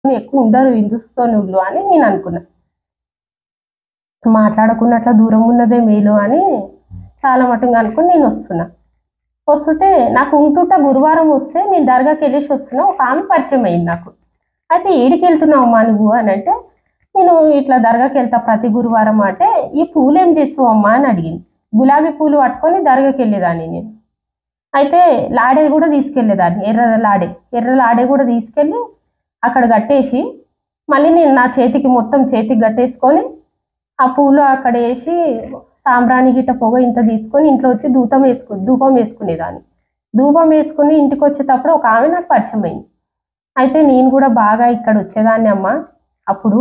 ఎక్కువ ఉండరు హిందుస్థానులు అని నేను అనుకున్నా. మాట్లాడకున్నట్ల దూరం ఉన్నదే మేలు అని చాలా మటుగా అనుకుని నేను వస్తుంటే నాకు ఉంటుంటా గురువారం వస్తే నేను దర్గాకి వెళ్ళేసి వస్తున్నా. ఒక ఆమె పరిచయం అయింది నాకు. అయితే ఏడికి వెళ్తున్నావమ్మా నువ్వు అని అంటే, నేను ఇట్లా దర్గాకి వెళ్తా ప్రతి గురువారం అంటే, ఈ పూలు ఏం చేస్తావమ్మా అని అడిగింది. గులాబీ పూలు పట్టుకొని దర్గాకి వెళ్ళేదాన్ని నేను. అయితే లాడే కూడా తీసుకెళ్ళేదాన్ని, ఎర్ర లాడే కూడా తీసుకెళ్ళి అక్కడ కట్టేసి మళ్ళీ నేను నా చేతికి మొత్తం చేతికి కట్టేసుకొని ఆ పూలు అక్కడ వేసి సాంబ్రాణి గిట్ట పొగ ఇంత తీసుకొని ఇంట్లో వచ్చి ధూపం వేసుకునేదాన్ని. ధూపం వేసుకుని ఇంటికి వచ్చేటప్పుడు ఒక ఆమె నాకు పరిచయం అయింది. అయితే నేను కూడా బాగా ఇక్కడ వచ్చేదాన్ని అమ్మ అప్పుడు,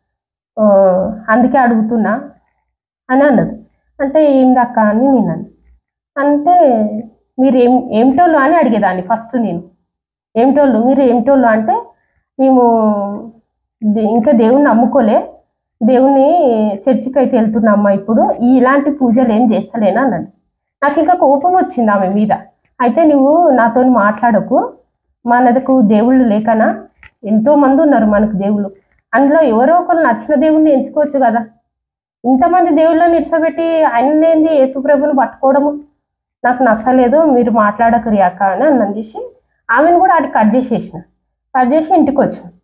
అందుకే అడుగుతున్నా అని అన్నది. అంటే ఏందక్క అని నేను అన్న. అంటే మీరు ఏమిటోళ్ళు అని అడిగేదాన్ని ఫస్ట్ నేను. మీరు ఏమిటోళ్ళు అంటే, మేము ఇంకా దేవుణ్ణి నమ్ముకోలే, దేవుణ్ణి చర్చికి అయితే వెళ్తున్నామ్మా ఇప్పుడు, ఇలాంటి పూజలు ఏం చేస్తలేనా అన్నది. నాకు ఇంకా కోపం వచ్చింది ఆమె మీద. అయితే నువ్వు నాతో మాట్లాడకు, మనకు దేవుళ్ళు లేకనా, ఎంతో మంది ఉన్నారు మనకు దేవుళ్ళు, అందులో ఎవరో ఒకరు నచ్చిన దేవుణ్ణి ఎంచుకోవచ్చు కదా, ఇంతమంది దేవుళ్ళని ఇడ్సబెట్టి ఆయననేంది యేసుప్రభుని పట్టుకోవడము నాకు నచ్చలేదు, మీరు మాట్లాడకు రియాక అని అన్నందిసి ఆమెను కూడా అది కట్ చేసి ఇంటికి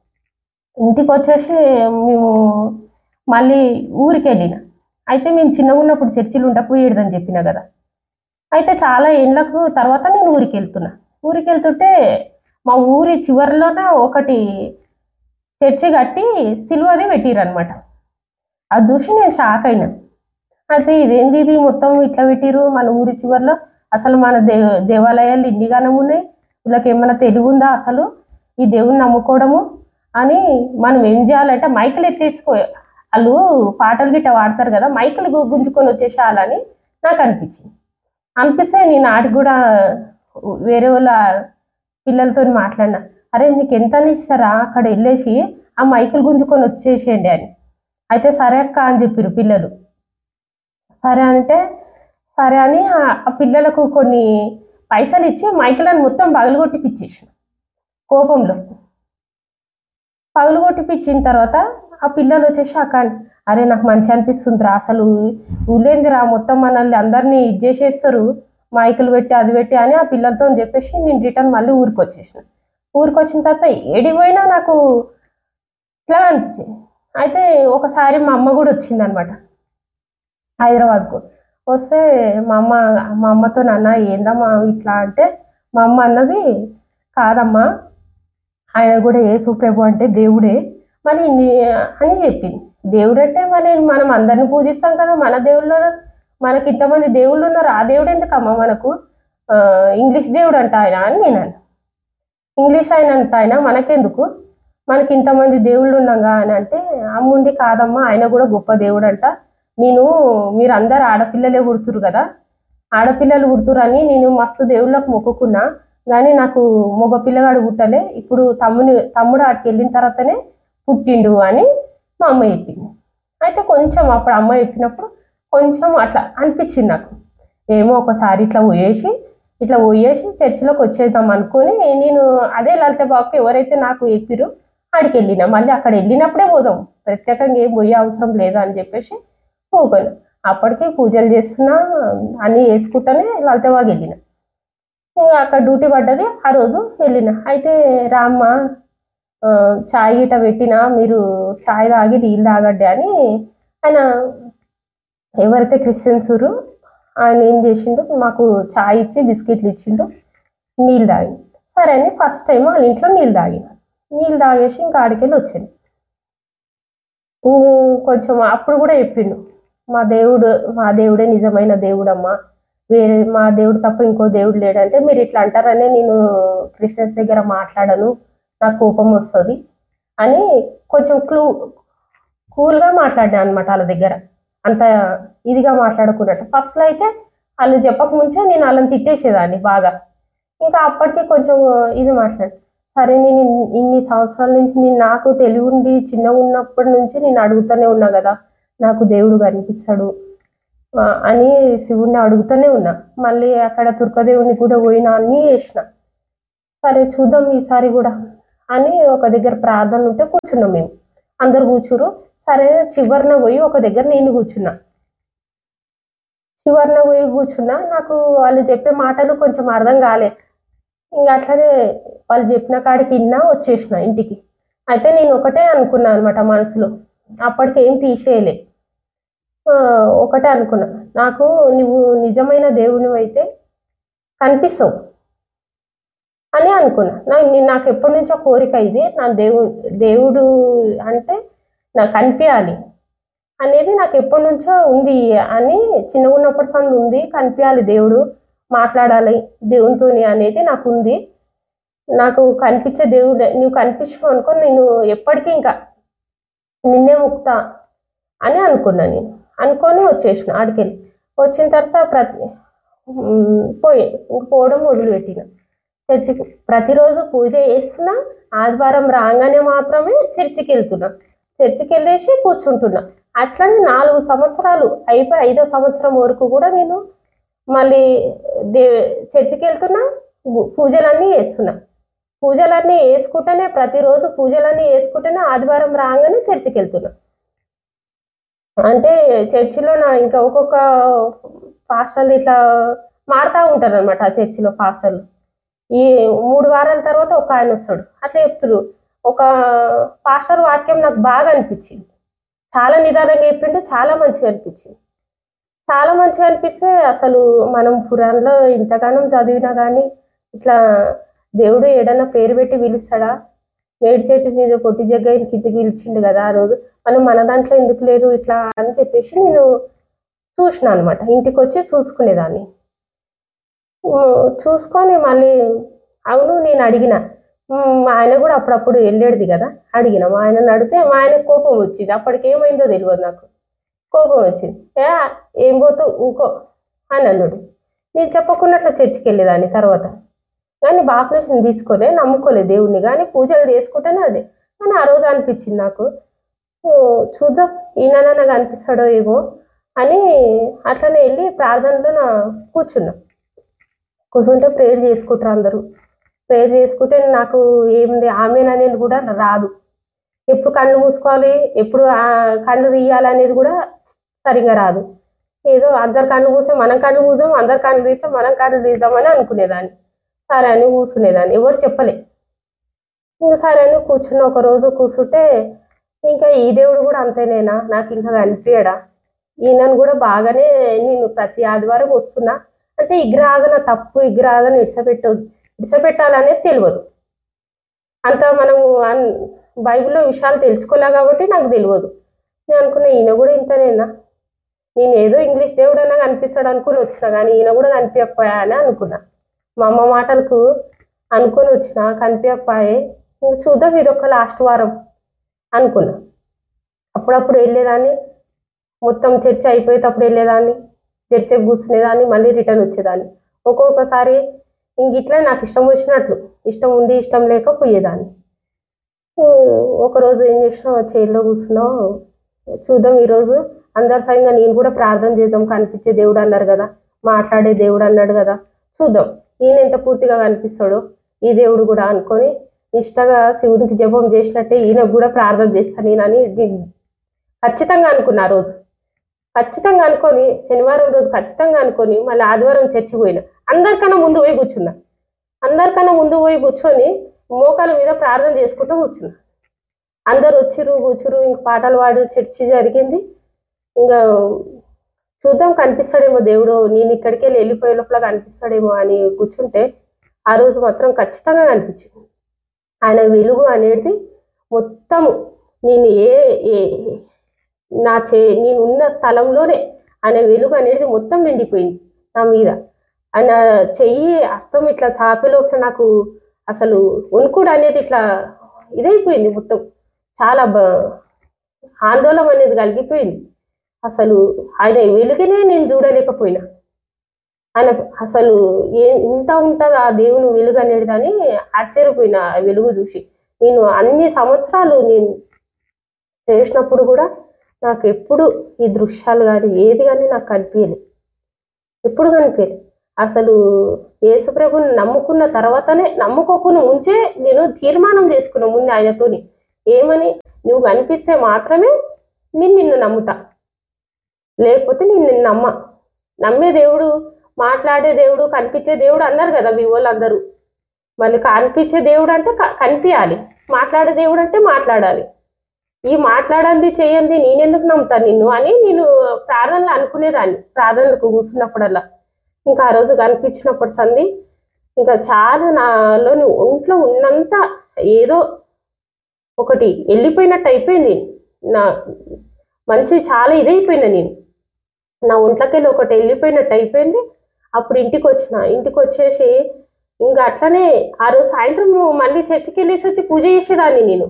వచ్చేసి మేము మళ్ళీ ఊరికి వెళ్ళిన. అయితే మేము చిన్నగా ఉన్నప్పుడు చర్చిలు ఉండకపోయేదని చెప్పిన కదా. అయితే చాలా ఏళ్ళకు తర్వాత నేను ఊరికి వెళ్తుంటే మా ఊరి చివరిలోన ఒకటి చర్చి కట్టి సిలువది పెట్టిరనమాట. అది చూసి నేను షాక్ అయినా. అయితే ఇదేంది ఇది మొత్తం ఇట్లా పెట్టిరు మన ఊరి చివరిలో, అసలు మన దేవాలయాలు ఇన్నిగానం ఉన్నాయి, వీళ్ళకి ఏమైనా తెలివి ఉందా అసలు ఈ దేవుని నమ్ముకోవడము అని. మనం ఏం చేయాలంటే మైకులు ఎత్తేసుకో, వాళ్ళు పాటలు గిట్ట వాడతారు కదా, మైకులు గుంజుకొని వచ్చేసేయాలని నాకు అనిపిస్తే నేను ఆడికి కూడా వేరే వాళ్ళ పిల్లలతో మాట్లాడినా, అరే మీకు ఎంత ఇస్తారా అక్కడ వెళ్ళేసి ఆ మైకులు గుంజుకొని వచ్చేసేయండి అని. అయితే సరే అక్క అని చెప్పారు పిల్లలు. సరే అంటే సరే అని ఆ పిల్లలకు కొన్ని పైసలు ఇచ్చి మైకులను మొత్తం పగలగొట్టిపిచ్చేసిన. కోపంలో పగలగొట్టిపిచ్చిన తర్వాత ఆ పిల్లలు వచ్చేసి అక్క, అరే నాకు మంచి అనిపిస్తుందిరా, అసలు ఊళ్ళేందిరా మొత్తం మనల్ని అందరినీ ఇది చేసేస్తారు మైకులు పెట్టి అది పెట్టి అని ఆ పిల్లలతో చెప్పేసి నేను రిటర్న్ మళ్ళీ ఊరికి వచ్చిన తర్వాత ఏడిపోయినా నాకు ఇట్లా అనిపించింది. అయితే ఒకసారి మా అమ్మ కూడా వచ్చింది అనమాట హైదరాబాద్కు. వస్తే మా అమ్మతో నాన్న ఏందమ్మా ఇట్లా అంటే, మా అమ్మ అన్నది కాదమ్మా ఆయన కూడా యేసుప్రభు అంటే దేవుడే మరి అని చెప్పింది. దేవుడు అంటే మనం అందరిని పూజిస్తాం కదా, మన దేవుళ్ళు మనకి ఇంతమంది దేవుళ్ళు ఉన్నారు, ఆ దేవుడు ఎందుకమ్మా మనకు, ఇంగ్లీష్ దేవుడు అంట ఆయన అని నేను. ఇంగ్లీష్ ఆయన అంట ఆయన మనకెందుకు, మనకి ఇంతమంది దేవుళ్ళు ఉన్నాగా అని అంటే, అమ్ముండి కాదమ్మా ఆయన కూడా గొప్ప దేవుడు అంట, మీరు అందరు ఆడపిల్లలే పుడుతురు కదా, ఆడపిల్లలు పుడుతురని నేను మస్తు దేవుళ్ళకు మొక్కుకున్నా, కానీ నాకు మగ పిల్లగాడు పుట్టలే, ఇప్పుడు తమ్ముడు ఆడికి వెళ్ళిన తర్వాతనే పుట్టిండు అని మా అమ్మ చెప్పింది. అయితే కొంచెం అప్పుడు అమ్మ చెప్పినప్పుడు కొంచెం అట్లా అనిపించింది నాకు, ఏమో ఒకసారి ఇట్లా పోయేసి చర్చిలోకి వచ్చేద్దాం అనుకొని నేను అదే లలిత బాబుకి ఎవరైతే నాకు చెప్పిరో ఆడికి వెళ్ళినా. మళ్ళీ అక్కడ వెళ్ళినప్పుడే పోదాం, ప్రత్యేకంగా ఏం పోయే అవసరం లేదు అని చెప్పేసి పోగాను. అప్పటికే పూజలు చేస్తున్నా అన్నీ వేసుకుంటానే లలిత బాబు వెళ్ళిన. ఇంకా అక్కడ డ్యూటీ పడ్డది, ఆ రోజు వెళ్ళిన. అయితే రామ్మ చాయ్ గిట పెట్టినా, మీరు చాయ్ తాగి నీళ్ళు తాగడ్డి అని ఆయన ఎవరైతే క్రిస్టియన్స్ ఆయన ఏం చేసిండు, మాకు చాయ్ ఇచ్చి బిస్కెట్లు ఇచ్చిండు, నీళ్ళు తాగి. సరే అని ఫస్ట్ టైం వాళ్ళ ఇంట్లో నీళ్ళు తాగేసి ఇంకా ఆడికెళ్ళి వచ్చాను. కొంచెం అప్పుడు కూడా చెప్పిండు, మా దేవుడే నిజమైన దేవుడమ్మా, వేరే మా దేవుడు తప్ప ఇంకో దేవుడు లేడంటే, మీరు ఇట్లా అంటారనే నేను క్రిస్టియన్స్ దగ్గర మాట్లాడను, నాకు కోపం వస్తుంది అని కొంచెం కూల్గా మాట్లాడినా అనమాట వాళ్ళ దగ్గర, అంత ఇదిగా మాట్లాడుకున్నట్టు. ఫస్ట్లో అయితే వాళ్ళు చెప్పకముందే నేను వాళ్ళని తిట్టేసేదాన్ని బాగా. ఇంకా అప్పటికి కొంచెం ఇది మాట్లాడు, సరే నేను ఇన్ని సంవత్సరాల నుంచి నాకు తెలివి ఉండి చిన్నగా ఉన్నప్పటి నుంచి నేను అడుగుతూనే ఉన్నా కదా, నాకు దేవుడు కనిపిస్తాడు అని శివుణ్ణి అడుగుతూనే ఉన్నా. మళ్ళీ అక్కడ తుర్కదేవుని కూడా పోయినా అన్నీ చేసిన. సరే చూద్దాం ఈసారి కూడా అని ఒక దగ్గర ప్రార్థన ఉంటే కూర్చున్నాం మేము. అందరు కూర్చురు. సరే చివరిన పోయి ఒక దగ్గర నేను కూర్చున్నా. చివరిన పోయి కూర్చున్నా. నాకు వాళ్ళు చెప్పే మాటలు కొంచెం అర్థం కాలే. ఇంకా అట్లనే వాళ్ళు చెప్పిన కాడికి విన్నా వచ్చేసిన ఇంటికి. అయితే నేను ఒకటే అనుకున్నా అనమాట మనసులో. అప్పటికి ఏం తీసేయలే. ఒకటే అనుకున్నా, నాకు నువ్వు నిజమైన దేవునివి అయితే కనిపిస్తావు అని అనుకున్నా. నాకు ఎప్పటి నుంచో కోరిక ఇది. నా దేవుడు అంటే నాకు కనిపించాలి అనేది నాకు ఎప్పటి నుంచో ఉంది అని, చిన్నగా ఉన్నప్పటి సంది ఉంది. కనిపించాలి దేవుడు, మాట్లాడాలి దేవునితోని అనేది నాకు ఉంది. నాకు కనిపించే దేవుడు నువ్వు కనిపించవు అనుకో, నేను ఎప్పటికీ ఇంకా నిన్నే ముక్తా అని అనుకున్నా. నేను అనుకొని వచ్చేసిన. ఆడికెళ్ళి వచ్చిన తర్వాత పోవడం మొదలుపెట్టిన. చర్చికి ప్రతిరోజు పూజ చేస్తున్నా. ఆదివారం రాగానే మాత్రమే చర్చికి వెళ్తున్నా. చర్చికి వెళ్ళేసి కూర్చుంటున్నా. అట్లనే 4 సంవత్సరాలు అయిపోయి 5వ సంవత్సరం వరకు కూడా నేను మళ్ళీ చర్చికి వెళ్తున్నా. పూజలన్నీ చేస్తున్నా. పూజలన్నీ వేసుకుంటేనే, ప్రతిరోజు పూజలన్నీ వేసుకుంటేనే ఆదివారం రాగానే చర్చికి వెళ్తున్నా. అంటే చర్చిలో ఇంకా ఒక్కొక్క పాస్టర్లు ఇట్లా మారుతూ ఉంటారు అనమాట. ఆ చర్చిలో పాస్టర్లు ఈ 3 వారాల తర్వాత ఒక ఆయన వస్తాడు. అట్లా చెప్తారు. ఒక పాస్టర్ వాక్యం నాకు బాగా అనిపించింది. చాలా నిదానంగా చెప్పిండు. చాలా మంచిగా అనిపించింది. చాలా మంచిగా అనిపిస్తే అసలు మనం పురాణంలో ఇంతగానం చదివినా కానీ ఇట్లా దేవుడు ఏడన్నా పేరు పెట్టి పిలుస్తాడా? మేడి చెట్టు మీద పొట్టి జగ్గయ్యని కిందికి పిలిచిండు కదా ఆ రోజు, మన దాంట్లో ఎందుకు లేరు ఇట్లా అని చెప్పేసి నేను చూసిన అనమాట. ఇంటికి వచ్చి చూసుకునేదాన్ని. చూసుకొని మళ్ళీ అవును నేను అడిగిన. మా ఆయన కూడా అప్పుడప్పుడు వెళ్ళేది కదా. అడిగిన మా ఆయనని అడిగితే మా ఆయన కోపం వచ్చింది. అప్పటికి ఏమైందో తెలియదు నాకు. కోపం వచ్చింది. ఏం పోతావు ఊకో అని అన్నాడు. నేను చెప్పకుండా అట్లా చర్చికి వెళ్ళేదాన్ని. తర్వాత కానీ బాప్టిజం తీసుకోలే, నమ్ముకోలే దేవుణ్ణి. కానీ పూజలు చేసుకుంటేనే అదే. కానీ ఆ రోజు అనిపించింది నాకు, చూద్దాం ఈయన నాకు అనిపిస్తాడో ఏమో అని అట్లనే వెళ్ళి ప్రార్థనలో కూర్చున్నా. కూర్చుంటే ప్రేయర్ చేసుకుంటారు అందరూ. ప్రేయర్ చేసుకుంటే నాకు ఏమింది ఆమెన్ అనేది కూడా రాదు. ఎప్పుడు కళ్ళు మూసుకోవాలి, ఎప్పుడు కళ్ళు తీయాలనేది కూడా సరిగా రాదు. ఏదో అందరు కళ్ళు మూసాం మనం కళ్ళు మూసాం, అందరు కళ్ళు తీసాం మనం కళ్ళు తీద్దామని అనుకునేదాన్ని. సరే అని కూర్చునేదాన్ని. ఎవరు చెప్పలే. ఇంకా సరే అని కూర్చున్న. ఒక రోజు కూర్చుంటే ఇంకా ఈ దేవుడు కూడా అంతేనేనా, నాకు ఇంకా కనిపించడా? ఈయనను కూడా బాగానే నేను ప్రతి ఆదివారం వస్తున్నా అంటే విగ్రహాధన తప్పు, విగ్రహాధన ఇడిసపెట్టాలనేది తెలియదు. అంత మనం బైబిల్లో విషయాలు తెలుసుకోలే కాబట్టి నాకు తెలియదు. నేను అనుకున్నా ఈయన కూడా ఇంతనేనా, నేను ఏదో ఇంగ్లీష్ దేవుడు అన్నా కనిపిస్తాడు అనుకుని వచ్చిన, కానీ ఈయన కూడా కనిపించకపోయా అని అనుకున్నా. మా అమ్మ మాటలకు అనుకుని వచ్చిన, కనిపించకపోయే. ఇంక చూద్దాం ఇది ఒక లాస్ట్ వారం అనుకున్నా. అప్పుడప్పుడు వెళ్ళేదాన్ని. మొత్తం చర్చ అయిపోయేటప్పుడు వెళ్ళేదాన్ని. జెర్సేపు కూర్చునేదాన్ని, మళ్ళీ రిటర్న్ వచ్చేదాన్ని. ఒక్కొక్కసారి ఇంక ఇట్లా నాకు ఇష్టం వచ్చినట్లు, ఇష్టం ఉండి ఇష్టం లేక పోయేదాన్ని. ఒకరోజు ఏం చేసినా చైర్లో కూర్చున్నాం. చూద్దాం ఈరోజు అందరి సంగంగా నేను కూడా ప్రార్థన చేద్దాం, కనిపించే దేవుడు అన్నారు కదా, మాట్లాడే దేవుడు అన్నాడు కదా, చూద్దాం ఈయన ఎంత పూర్తిగా కనిపిస్తాడో ఈ దేవుడు కూడా అనుకొని నిష్టగా శివునికి జపం చేసినట్టే ఈయనకు కూడా ప్రార్థన చేస్తాను నేనని ఖచ్చితంగా అనుకున్నా. ఆ రోజు ఖచ్చితంగా అనుకొని, శనివారం రోజు ఖచ్చితంగా అనుకొని మళ్ళీ ఆదివారం చర్చికి పోయినా. అందరికన్నా ముందు పోయి కూర్చున్నా. అందరికన్నా ముందు పోయి కూర్చొని మోకాల మీద ప్రార్థన చేసుకుంటూ కూర్చున్నా. అందరు వచ్చిరు కూర్చురు. ఇంక పాటలు పాడు చర్చి జరిగింది. ఇంకా చూద్దాం కనిపిస్తాడేమో దేవుడు, నేను ఇక్కడికి వెళ్ళిపోయే లోపల కనిపిస్తాడేమో అని కూర్చుంటే ఆ రోజు మాత్రం ఖచ్చితంగా కనిపించింది. ఆయన వెలుగు అనేది మొత్తము నేను నేను ఉన్న స్థలంలోనే ఆయన వెలుగు అనేది మొత్తం నిండిపోయింది నా మీద. ఆయన చెయ్యి హస్తం ఇట్లా చాపేలోపల నాకు అసలు వణుకుడు అనేది ఇట్లా ఇదైపోయింది. మొత్తం చాలా ఆందోళన అనేది కలిగిపోయింది. అసలు ఆయన వెలుగునే నేను చూడలేకపోయినా. ఆయన అసలు ఇంత ఉంటుంది ఆ దేవుని వెలుగు అనేది అని ఆశ్చర్యపోయినా ఆ వెలుగు చూసి. నేను అన్ని సంవత్సరాలు నేను చేసినప్పుడు కూడా నాకు ఎప్పుడు ఈ దృశ్యాలు కానీ ఏది కానీ నాకు కనిపించలేదు, ఎప్పుడు కనిపించలేదు. అసలు యేసుప్రభుని నమ్ముకున్న తర్వాతనే, నమ్ముకోకుండా ముంచే నేను తీర్మానం చేసుకున్నా ముందు ఆయనతోని. ఏమని? నువ్వు కనిపిస్తే మాత్రమే నిన్ను నమ్ముతా, లేకపోతే నిన్ను నమ్మే దేవుడు, మాట్లాడే దేవుడు, కనిపించే దేవుడు అన్నారు కదా మీ వాళ్ళందరూ. మళ్ళీ కనిపించే దేవుడు అంటే కనిపించాలి, మాట్లాడే దేవుడు అంటే మాట్లాడాలి. ఈ మాట్లాడంది చేయండి నేనెందుకు నమ్ముతాను నిన్ను అని నేను ప్రార్థనలు అనుకునేదాన్ని. ప్రార్థనలకు కూర్చున్నప్పుడల్లా ఇంకా ఆ రోజు కనిపించినప్పుడు సంధి ఇంకా చాలా నాలోని ఒంట్లో ఉన్నంత ఏదో ఒకటి వెళ్ళిపోయినట్టు అయిపోయింది. నా మంచి చాలా ఇదైపోయినా నేను, నా ఒంట్లోకెళ్ళి ఒకటి వెళ్ళిపోయినట్టు అయిపోయింది. అప్పుడు ఇంటికి వచ్చేసి ఇంకా అట్లనే ఆ రోజు సాయంత్రం మళ్ళీ చర్చికి వెళ్ళేసి వచ్చి పూజ చేసేదాన్ని నేను.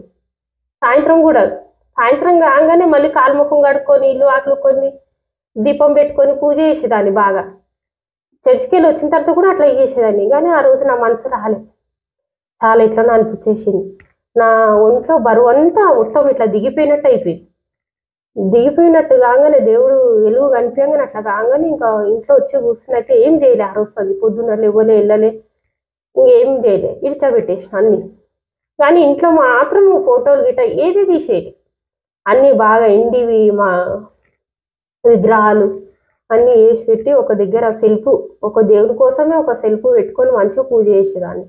సాయంత్రం కాగానే మళ్ళీ కాలు ముఖం కడుక్కొని ఇల్లు ఆకలుకొని దీపం పెట్టుకొని పూజ చేసేదాన్ని బాగా. చర్చికి వెళ్ళి వచ్చిన తర్వాత కూడా అట్లా చేసేదాన్ని. కానీ ఆ రోజు నా మనసు రాలేదు, చాలా ఇట్లా అనిపించేసింది. నా ఒంట్లో బరువు అంతా మొత్తం ఇట్లా దిగిపోయినట్టు కాగానే దేవుడు వెలుగు కనిపించగానే అట్లా కాగానే ఇంకా ఇంట్లో వచ్చి కూర్చుని అయితే ఏం చేయలే. ఆ రోజు పొద్దున్న లేవలే వెళ్ళలే, ఇంకేం చేయలే, ఇడిచబెట్టేసిన అన్ని. కానీ ఇంట్లో మాత్రం ఫోటోలు గిట్ట ఏది తీసేది, అన్నీ బాగా ఎండివి మా విగ్రహాలు అన్నీ వేసి పెట్టి ఒక దగ్గర ఒక దేవుని కోసమే ఒక సెల్ఫ్ పెట్టుకొని మంచిగా పూజ చేసేదాన్ని.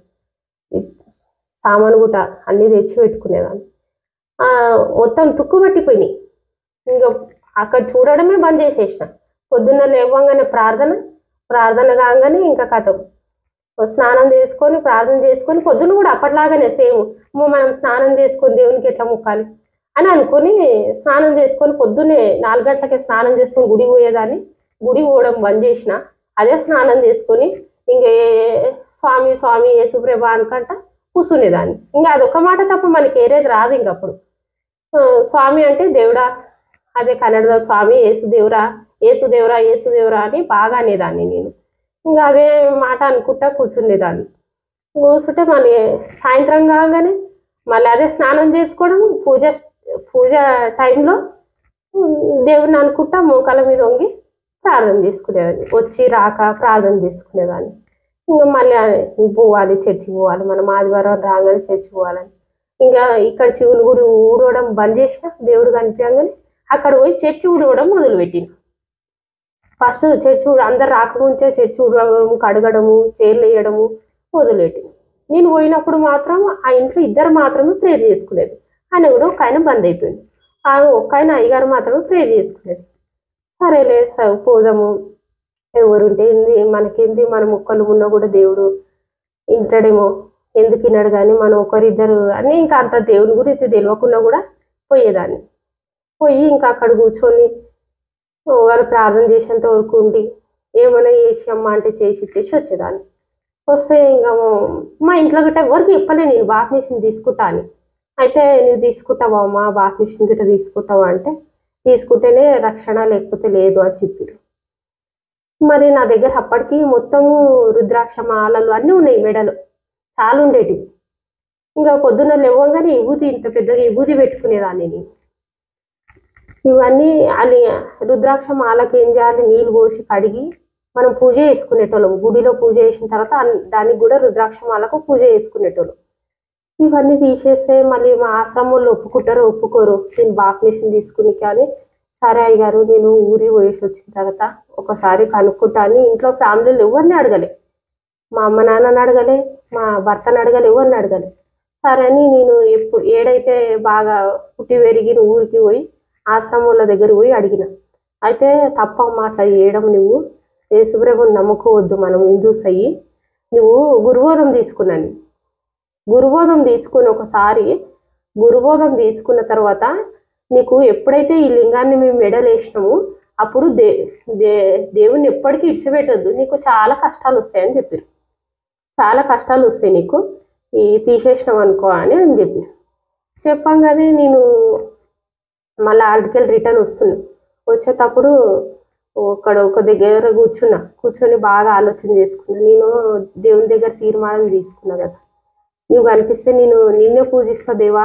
సామాను గుట అన్నీ తెచ్చి పెట్టుకునేదాన్ని. మొత్తం తుక్కు పట్టిపోయినాయి. ఇంకా అక్కడ చూడడమే బంద్ చేసేసిన. పొద్దున్న లేవగానే ప్రార్థన కాగానే ఇంకా కథం స్నానం చేసుకొని ప్రార్థన చేసుకొని పొద్దున్న కూడా అప్పట్లాగానే సేమ్ మనం స్నానం చేసుకొని దేవునికి ఎట్లా మొక్కాలి అని అనుకుని స్నానం చేసుకొని పొద్దున్నే 4 గంటలకే స్నానం చేసుకొని గుడికి పోయేదాన్ని. గుడికి పోవడం బంద్ చేసిన. అదే స్నానం చేసుకొని ఇంకే స్వామి స్వామి యేసుప్రభ అనుకంట కూర్చునేదాన్ని. ఇంకా అదొక మాట తప్ప మనకి ఏరేది రాదు. ఇంకప్పుడు స్వామి అంటే దేవుడా, అదే కన్నడలో స్వామి యేసుదేవరా అని బాగా అనేదాన్ని నేను. ఇంకా అదే మాట అనుకుంటా కూర్చునేదాన్ని. కూర్చుంటే మళ్ళీ సాయంత్రం కాగానే మళ్ళీ అదే స్నానం చేసుకోవడం, పూజ టైంలో దేవుని అనుకుంటా మోకాల మీద వంగి ప్రార్థన చేసుకునేదాన్ని. వచ్చి రాక ప్రార్థన చేసుకునేదాన్ని. ఇంకా మళ్ళీ పోవాలి, చర్చికి పోవాలి, మనం ఆదివారం రాగానే చర్చికి పోవాలని ఇంకా ఇక్కడ చెవులు కూడా ఊడవడం బంద్ చేసిన. దేవుడు కనిపించగానే అక్కడ పోయి చర్చి ఊడవడం మొదలుపెట్టిన. ఫస్ట్ చర్చి అందరు రాకముంచే చర్చి ఊడవడం, కడగడము, చైర్లు వేయడము మొదలుపెట్టిన. నేను పోయినప్పుడు మాత్రం ఆ ఇంట్లో ఇద్దరు మాత్రమే ప్రేయర్ చేసుకునేది. ఆయన కూడా ఒక ఆయన బంద్ అయిపోయింది. ఒక్క ఆయన అయ్యగారు మాత్రమే ప్రేయర్ చేసుకునేది. సరేలే పోదాము, ఎవరుంటే ఏంది మనకేంది, మన మొక్కలు ఉన్నా కూడా దేవుడు ఇంటాడేమో, ఎందుకు విన్నాడు. కానీ మనం ఒకరిద్దరు అని ఇంకా అంత దేవుని గురించి తెలియకుండా కూడా పోయేదాన్ని. పోయి ఇంకా అక్కడ కూర్చొని వారు ప్రార్థన చేసేంత వరకు ఉండి ఏమైనా చేసి అమ్మ అంటే చేసి ఇచ్చేసి వచ్చేదాన్ని. వస్తే ఇంకా మా ఇంట్లో గిట్ట ఎవరికి చెప్పలే నేను బాత్ మిషన్ తీసుకుంటా అని. అయితే నువ్వు తీసుకుంటావా అమ్మా, బాత్ మిషన్ గిట్ట తీసుకుంటావా అంటే తీసుకుంటేనే రక్షణ లేకపోతే లేదు అని చెప్పారు. మరి నా దగ్గర అప్పటికి మొత్తము రుద్రాక్ష మాలలు అన్నీ ఉన్నాయి, మెడలు చాలా ఉండేటివి. ఇంకా పొద్దున్న లేవగానే ఇంత పెద్దగా విభూతి పెట్టుకునేదాన్ని నేను. ఇవన్నీ అది రుద్రాక్ష మాలకి ఏం చేయాలి, నీళ్ళు పోసి కడిగి మనం పూజ చేసుకునేటోళ్ళం. గుడిలో పూజ చేసిన తర్వాత దానికి కూడా రుద్రాక్ష మాలకు పూజ చేసుకునేటోళ్ళం. ఇవన్నీ తీసేస్తే మళ్ళీ మా ఆశ్రమంలో ఒప్పుకోరు నేను బాత్ మిషన్ తీసుకుని. కానీ సరే అయ్యగారు, నేను ఊరి పోయేసి వచ్చిన తర్వాత ఒకసారి కనుక్కుంటా అని ఇంట్లో ఫ్యామిలీలు ఎవరిని అడగలే, మా అమ్మ నాన్నని అడగలే, మా భర్తను అడగలే, ఎవరిని అడగలే. సరే అని నేను ఏడైతే బాగా పుట్టి పెరిగిన ఊరికి పోయి ఆశ్రమంలో దగ్గర పోయి అడిగిన. అయితే తప్పమ్మా అట్లా చేయడం, నువ్వు యేసుప్రభుని నమ్ముకోవద్దు, మనం హిందూస్ అయ్యి. నువ్వు గురుబోధం తీసుకున్నాను. గురుబోధం తీసుకుని ఒకసారి గురుబోధం తీసుకున్న తర్వాత నీకు ఎప్పుడైతే ఈ లింగాన్ని మేము మెడలేసినాము అప్పుడు దేవుణ్ణి ఎప్పటికీ ఇడిచిపెట్టొద్దు, నీకు చాలా కష్టాలు వస్తాయని చెప్పారు. చాలా కష్టాలు వస్తాయి నీకు ఈ తీసేసినాం అనుకో అని చెప్పి చెప్పంగానే నేను మళ్ళీ ఆర్టికల్ రిటర్న్ వచ్చేటప్పుడు ఒక దగ్గర కూర్చొని బాగా ఆలోచన చేసుకున్నా. నేను దేవుని దగ్గర తీర్మానం తీసుకున్నా కదా, నువ్వు కనిపిస్తే నేను నిన్నే పూజిస్తా దేవా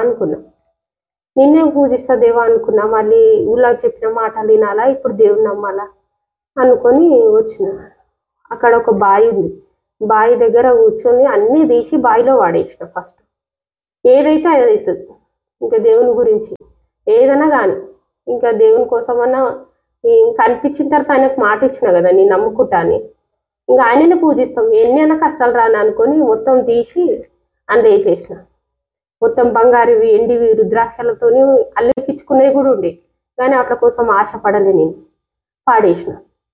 అనుకున్నా. మళ్ళీ ఊళ్ళో చెప్పిన మాటలు వినాలా, ఇప్పుడు దేవుని నమ్మాలా అనుకొని వచ్చిన. అక్కడ ఒక బావి ఉంది. బావి దగ్గర కూర్చొని అన్నీ తీసి బావిలో వాడేసిన ఫస్ట్. ఏదైతే అది అవుతుంది. ఇంకా దేవుని గురించి ఏదైనా కానీ ఇంకా దేవుని కోసమన్నా ఇంకా అనిపించిన తర్వాత ఆయనకు మాట ఇచ్చిన కదా నేను నమ్ముకుంటా అని, ఇంకా ఆయననే పూజిస్తాం. ఎన్నైనా కష్టాలు రాని అనుకొని మొత్తం తీసి వేసేసిన. మొత్తం బంగారువి ఎండివి రుద్రాక్షలతోని అల్లిపించుకునేవి కూడా ఉండే, కానీ వాటి కోసం ఆశపడలే నేను, పాడేసిన.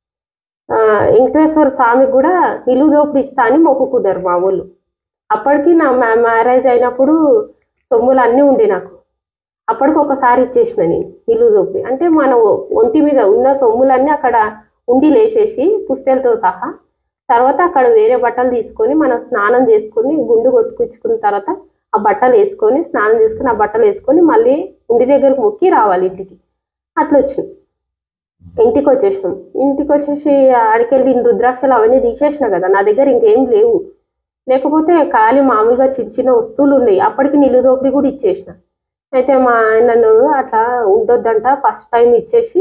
వెంకటేశ్వర స్వామికి కూడా ఇల్లు దోపిడి ఇస్తా అని మొక్కుకున్నారు మా వాళ్ళు. అప్పటికి నా మ్యారేజ్ అయినప్పుడు సొమ్ములు అన్నీ ఉండే నాకు. అప్పటికి ఒకసారి ఇచ్చేసిన నేను ఇల్లు దోపిడి. అంటే మన ఒంటి మీద ఉన్న సొమ్ములన్నీ అక్కడ ఉండి లేచేసి పుస్తెలతో సహా, తర్వాత అక్కడ వేరే బట్టలు తీసుకొని మనం స్నానం చేసుకొని గుండు కొట్టుకున్న తర్వాత ఆ బట్టలు వేసుకొని స్నానం చేసుకొని ఆ బట్టలు వేసుకొని మళ్ళీ ఉండి దగ్గరకు మొక్కి రావాలి ఇంటికి. అట్లా వచ్చినాం. ఇంటికి వచ్చేసినాం. ఇంటికి వచ్చేసి ఆడికెళ్ళి రుద్రాక్షలు అవన్నీ తీసేసిన కదా, నా దగ్గర ఇంకేం లేవు. లేకపోతే ఖాళీ మామూలుగా చిన్న చిన్న వస్తువులు ఉన్నాయి. అప్పటికి నిల్లు దోపిడి కూడా ఇచ్చేసిన. అయితే మా ఆయన అన్నాడు అట్లా ఉండొద్దంట, ఫస్ట్ టైం ఇచ్చేసి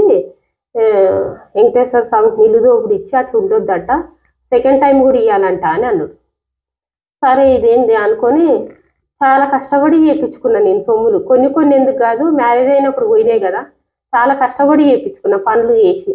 వెంకటేశ్వర స్వామికి నిల్లు దోపిడి ఇచ్చి అట్లా ఉండొద్దంట, సెకండ్ టైం కూడా ఇవ్వాలంట అని అన్నాడు. సరే ఇదేంది అనుకొని చాలా కష్టపడి చేయించుకున్నా నేను సొమ్ములు. కొన్ని ఎందుకు కాదు, మ్యారేజ్ అయినప్పుడు పోయినాయి కదా, చాలా కష్టపడి చేయించుకున్నా పనులు చేసి.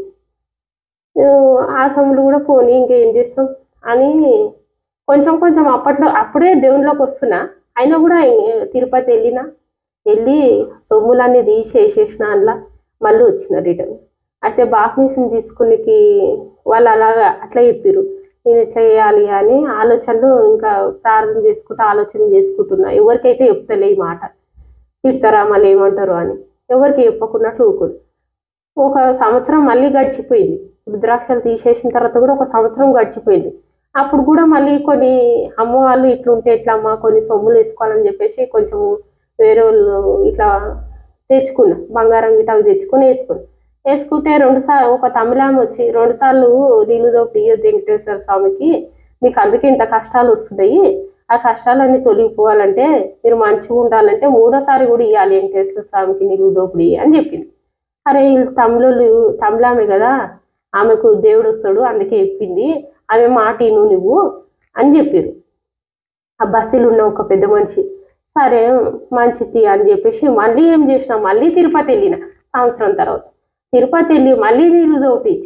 ఆ సొమ్ములు కూడా పోనీ ఇంకేం చేస్తాం అని కొంచెం కొంచెం అప్పుడే దేవునిలోకి వస్తున్నా. అయినా కూడా తిరుపతి వెళ్ళి సొమ్ములన్నీ తీసేసేసిన. అందులో మళ్ళీ వచ్చిన రిటర్న్. అయితే బాప్టిజం తీసుకునికి వాళ్ళు అట్లా చెప్పారు. నేను ఎట్లా చేయాలి అని ఆలోచనలు ఇంకా ప్రార్థన చేసుకుంటూ ఆలోచన చేసుకుంటున్నా. ఎవరికైతే చెప్తలే ఈ మాట, తిడతారా మళ్ళీ ఏమంటారు అని ఎవరికి చెప్పకున్నట్లు ఊరుకోదు. ఒక సంవత్సరం మళ్ళీ గడిచిపోయింది. రుద్రాక్షలు తీసేసిన తర్వాత కూడా ఒక సంవత్సరం గడిచిపోయింది. అప్పుడు కూడా మళ్ళీ కొన్ని అమ్మ వాళ్ళు ఇట్లుంటే ఎట్లా అమ్మ, కొన్ని సొమ్ములు వేసుకోవాలని చెప్పేసి కొంచెం వేరే వాళ్ళు ఇట్లా తెచ్చుకున్నా, బంగారం గిట్ట అవి తెచ్చుకొని వేసుకుంటే ఒక తమిళామె వచ్చి 2 సార్లు నీళ్ళు దోపిడి ఇయ్యొద్దు వెంకటేశ్వర స్వామికి, మీకు అందుకే ఇంత కష్టాలు వస్తున్నాయి, ఆ కష్టాలన్నీ తొలగిపోవాలంటే మీరు మంచిగా ఉండాలంటే 3వ సారి కూడా ఇవ్వాలి వెంకటేశ్వర స్వామికి నీళ్ళు దోపిడి అని చెప్పింది. అరే వీళ్ళు తమిళామె కదా, ఆమెకు దేవుడు వస్తాడు అందుకే చెప్పింది, ఆమె మాట ఇను నువ్వు అని చెప్పారు ఆ బస్సులో ఉన్న ఒక పెద్ద మనిషి. సరే మంచిది అని చెప్పేసి మళ్ళీ ఏం చేసిన, మళ్ళీ తిరుపతి వెళ్ళిన. సంవత్సరం తర్వాత తిరుపతి వెళ్ళి మళ్ళీ నీళ్ళు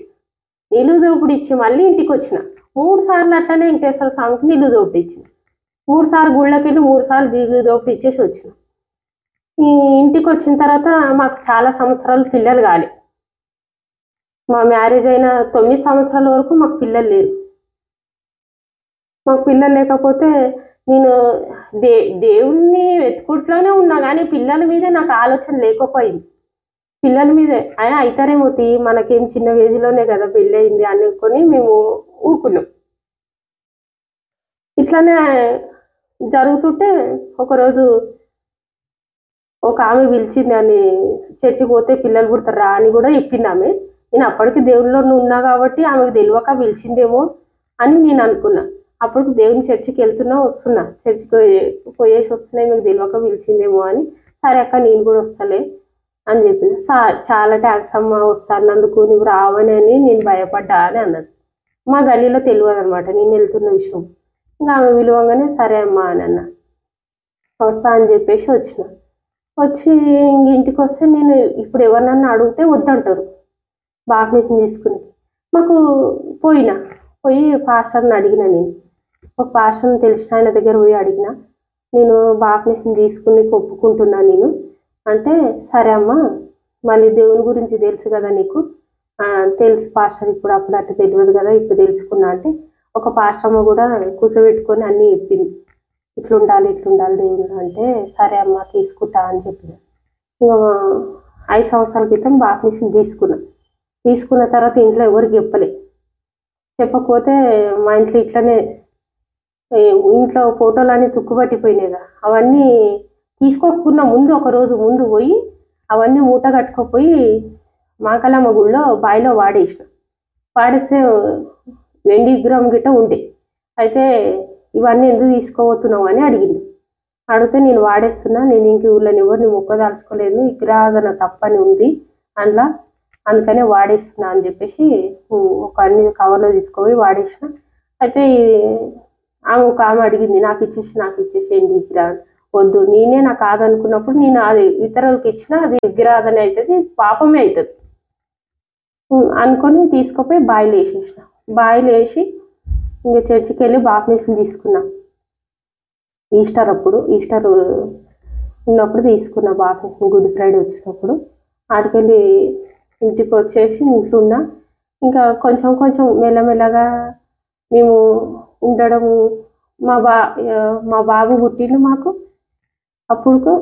దోపిడి ఇచ్చి మళ్ళీ ఇంటికి వచ్చిన. 3 సార్లు అట్లనే వెంకటేశ్వర స్వామికి నీళ్ళు దోపిడి ఇచ్చిన. 3 సార్లు గుళ్ళకి వెళ్ళి 3 సార్లు నీళ్ళు దోపిడి ఇచ్చేసి వచ్చిన. ఈ ఇంటికి వచ్చిన తర్వాత మాకు చాలా సంవత్సరాలు పిల్లలు కాలే. మా మ్యారేజ్ అయిన 9 సంవత్సరాల వరకు మాకు పిల్లలు లేరు. మాకు పిల్లలు లేకపోతే నేను దేవుణ్ణి వెతుకుట్లోనే ఉన్నా, కానీ పిల్లల మీద నాకు ఆలోచన లేకపోయింది. పిల్లల మీదే అయినా అవుతారేమో మనకేం చిన్న ఏజ్లోనే కదా పెళ్ళి అయింది అనుకొని మేము ఊకున్నాం. ఇట్లానే జరుగుతుంటే ఒకరోజు ఒక ఆమె పిలిచింది అని, చర్చికి పోతే పిల్లలు పుడతారా అని కూడా చెప్పింది ఆమె. నేను అప్పటికి దేవునిలో ఉన్నా కాబట్టి ఆమెకు తెలియక పిలిచిందేమో అని నేను అనుకున్నా. అప్పుడు దేవుని చర్చికి వస్తున్నా, చర్చికి పోయేసి వస్తున్నాయి, మీకు తెలియక పిలిచిందేమో అని. సరే అక్క నేను కూడా వస్తలే అని చెప్పిన. చాలా థ్యాంక్స్ అమ్మ వస్తానందుకు, నువ్వు రావని నేను భయపడ్డా అని అన్నది. మా గల్లీలో తెలియదు అనమాట నేను వెళ్తున్న విషయం. ఇంకా ఆమె విలువంగానే సరే అమ్మా అని అన్న. వస్తా అని చెప్పేసి వచ్చి ఇంటికి వస్తే నేను ఇప్పుడు ఎవరినన్నా అడిగితే వద్దంటారు బాప్టిజం తీసుకుని. మాకు పోయి పాస్టర్ని అడిగిన. నేను ఒక పాస్టర్ని తెలిసిన ఆయన దగ్గర పోయి అడిగిన, నేను బాప్టిజం తీసుకుని ఒప్పుకుంటున్నా నేను అంటే, సరే అమ్మా మళ్ళీ దేవుని గురించి తెలుసు కదా నీకు, తెలుసు పాస్టర్, ఇప్పుడు అప్పుడు అట్లా తెలియదు కదా ఇప్పుడు తెలుసుకున్నా అంటే, ఒక పాస్టర్ అమ్మ కూడా కూర్చోబెట్టుకొని అన్నీ చెప్పింది, ఇట్లుండాలి దేవుడు అంటే, సరే అమ్మ తీసుకుంటా అని చెప్పిన. ఇంకా 5 సంవత్సరాల క్రితం బాప్టిజం తీసుకున్న తర్వాత ఇంట్లో ఎవరికి చెప్పకపోతే మా ఇంట్లో ఇట్లనే ఇంట్లో ఫోటోలు అన్నీ తుక్కుపట్టిపోయినాయిగా, అవన్నీ తీసుకోకుండా ఒక రోజు ముందు పోయి అవన్నీ మూట కట్టుకోపోయి మాకలమ్మ గుళ్ళో బావిలో వాడేస్తే వెండి విగ్రహం గిట్ట ఉండే. అయితే ఇవన్నీ ఎందుకు తీసుకోబోతున్నావు అని అడిగితే నేను వాడేస్తున్నా, నేను ఇంక ఊళ్ళని ఎవరిని మొక్కదాల్చుకోలేదు, విగ్రహాధన తప్పని ఉంది అందులో, అందుకనే వాడేస్తున్నా అని చెప్పేసి ఒక అన్ని కవర్లో తీసుకుపోయి వాడేసిన. అయితే ఒక ఆమె అడిగింది, నాకు ఇచ్చేసేయండి విగ్రహం. వద్దు, నేనే నాకు కాదనుకున్నప్పుడు నేను అది ఇతరులకు ఇచ్చినా అది విగ్రహాధన అవుతుంది, పాపమే అవుతుంది అనుకొని తీసుకుపోయి బాయిలు వేసేసిన. బాయిలు వేసి ఇంకా చర్చికి వెళ్ళి బాప్టిజం తీసుకున్నా. ఈస్టర్ ఉన్నప్పుడు తీసుకున్నా బాప్టిజం, గుడ్ ఫ్రైడే వచ్చినప్పుడు. ఆడికెళ్ళి ఇంటికి వచ్చేసి ఇంట్లో ఉన్నా. ఇంకా కొంచెం మెల్లమెల్లగా మేము ఉండడము. మా బాబు పుట్టిండు మాకు. అప్పుడు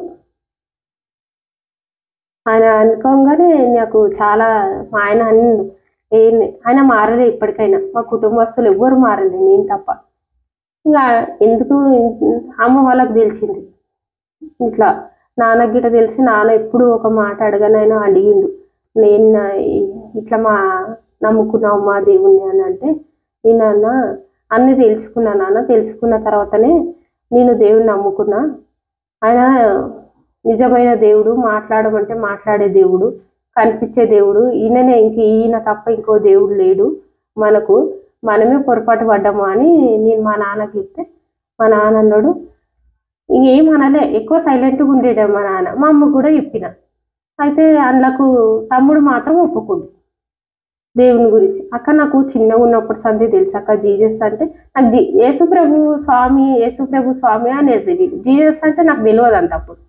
ఆయన అనుకోగానే నాకు చాలా, మా ఆయన ఆయన మారలే ఇప్పటికైనా. మా కుటుంబస్తులు ఎవ్వరు మారలే, నేను తప్ప. ఇంకా ఎందుకు అమ్మ వాళ్ళకి తెలిసింది ఇట్లా, నాన్నకి గిట్ట తెలిసి నాన్న ఎప్పుడు ఒక మాట అడగనైనా అడిగిండు, నేను ఇట్లా నమ్ముకున్నావు మా దేవుణ్ణి అని అంటే, నేనన్న అన్ని తెలుసుకున్నా నాన్న, తెలుసుకున్న తర్వాతనే నేను దేవుణ్ణి నమ్ముకున్నా. ఆయన నిజమైన దేవుడు, మాట్లాడమంటే మాట్లాడే దేవుడు, కనిపించే దేవుడు, ఈయన తప్ప ఇంకో దేవుడు లేడు మనకు, మనమే పొరపాటు పడ్డాము అని నేను మా నాన్నకి చెప్తే, మా నాన్న అన్నాడు, ఇంకేమనలే, ఎక్కువ సైలెంట్గా ఉండేడే మా నాన్న. మా అమ్మ కూడా చెప్పిన. అయితే అందులోకు తమ్ముడు మాత్రం ఒప్పుకుండు దేవుని గురించి. అక్క నాకు చిన్నగా ఉన్నప్పుడు సంది తెలుసు అక్క, జీజస్ అంటే నాకు యేసుప్రభు స్వామి అనేది, జీజస్ అంటే నాకు తెలియదు అంత. అప్పుడు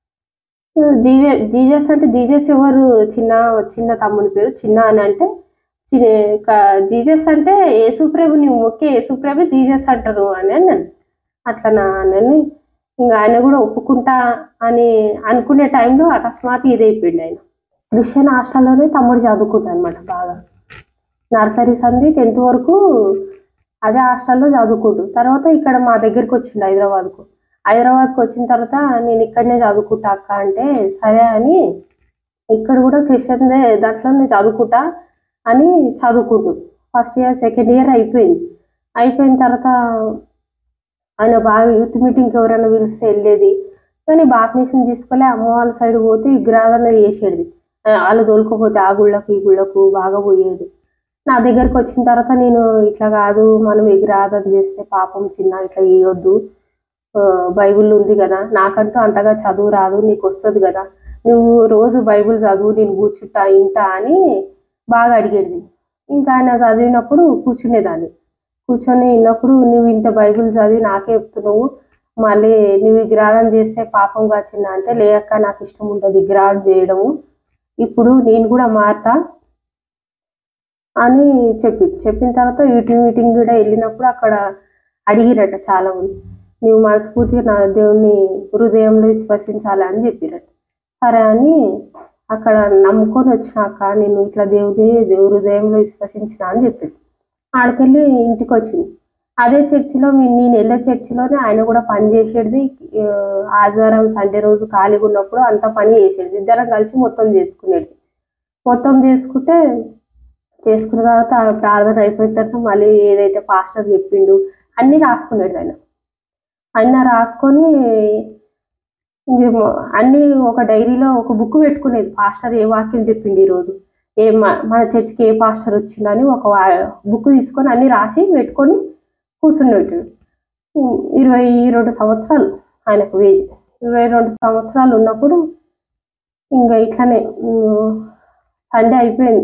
జీజస్ అంటే జీజస్ ఎవరు, చిన్న తమ్ముని పేరు చిన్న అని అంటే, జీజస్ అంటే యేసుప్రభు, నువ్వు మొక్కే యేసుప్రభు జీజస్ అంటారు అని అన్నాను. అట్లా అని ఇంకా ఆయన కూడా ఒప్పుకుంటా అని అనుకునే టైంలో అకస్మాత్ ఇదైపోయింది. ఆయన క్రిస్టియన్ హాస్టల్లోనే తమ్ముడు చదువుకుంటా అనమాట. బాగా నర్సరీ సంది 10th వరకు అదే హాస్టల్లో చదువుకుంటు. తర్వాత ఇక్కడ మా దగ్గరికి వచ్చిండు హైదరాబాద్కు వచ్చిన తర్వాత, నేను ఇక్కడనే చదువుకుంటా అక్క అంటే, సరే అని ఇక్కడ కూడా క్రిస్టియన్ దాంట్లోనే చదువుకుంటా అని చదువుకుంటు. ఫస్ట్ ఇయర్ సెకండ్ ఇయర్ అయిపోయిన తర్వాత ఆయన బాగా యూత్ మీటింగ్కి ఎవరైనా పిలిస్తే వెళ్ళేది, కానీ బాప్టిజం తీసుకోలే. అమ్మ వాళ్ళ సైడ్ పోతే విగ్రహాధన చేసేది, వాళ్ళు తోలుకోపోతే ఆ గుళ్ళకు ఈ గుళ్ళకు బాగా పోయేది. నా దగ్గరకు వచ్చిన తర్వాత నేను ఇట్లా కాదు, మనం విగ్రహాధన చేస్తే పాపం చిన్న, ఇట్లా చేయొద్దు, బైబిల్ ఉంది కదా, నాకంటూ అంతగా చదువు రాదు, నీకు వస్తుంది కదా, నువ్వు రోజు బైబిల్ చదువు, నేను కూర్చుంటా ఇంటా అని బాగా అడిగేది. ఇంకా ఆయన చదివినప్పుడు కూర్చొని విన్నప్పుడు, నువ్వు ఇంత బైబిల్ చదివి నాకే చెప్తున్నావు, మళ్ళీ నువ్వు విగ్రహాధన చేస్తే పాపం కాచిన్నా అంటే, లేక నాకు ఇష్టం ఉంటుంది విగ్రహాలు చేయడము, ఇప్పుడు నేను కూడా మారతా అని చెప్పిన తర్వాత యూత్ మీటింగ్ కూడా వెళ్ళినప్పుడు అక్కడ అడిగిరట చాలా మంది, నువ్వు మనస్ఫూర్తిగా నా దేవుని హృదయంలో విశ్వసించాలి అని చెప్పిరట. సరే అని అక్కడ నమ్ముకొని వచ్చినాక నేను ఇట్లా దేవుని హృదయంలో విశ్వసించిన అని చెప్పి ఆడికెళ్ళి ఇంటికి వచ్చింది. అదే చర్చిలో నేను వెళ్ళే చర్చిలోనే ఆయన కూడా పని చేసేది. ఆదివారం సండే రోజు ఖాళీగా ఉన్నప్పుడు అంతా పని చేసేది, ఇద్దరం కలిసి మొత్తం చేసుకునేది. మొత్తం చేసుకున్న తర్వాత ప్రార్థన అయిపోయిన తర్వాత మళ్ళీ ఏదైతే పాస్టర్ చెప్పిండు అన్నీ రాసుకునేది. ఆయన రాసుకొని అన్నీ ఒక డైరీలో ఒక బుక్ పెట్టుకునేది, పాస్టర్ ఏ వాక్యం చెప్పిండు ఈరోజు, మన చర్చికి ఏ పాస్టర్ వచ్చిందని ఒక బుక్ తీసుకొని అన్ని రాసి పెట్టుకొని కూర్చున్నట్టు. 22 సంవత్సరాలు ఆయనకు ఏజ్. 22 సంవత్సరాలు ఉన్నప్పుడు ఇంకా ఇట్లానే సండే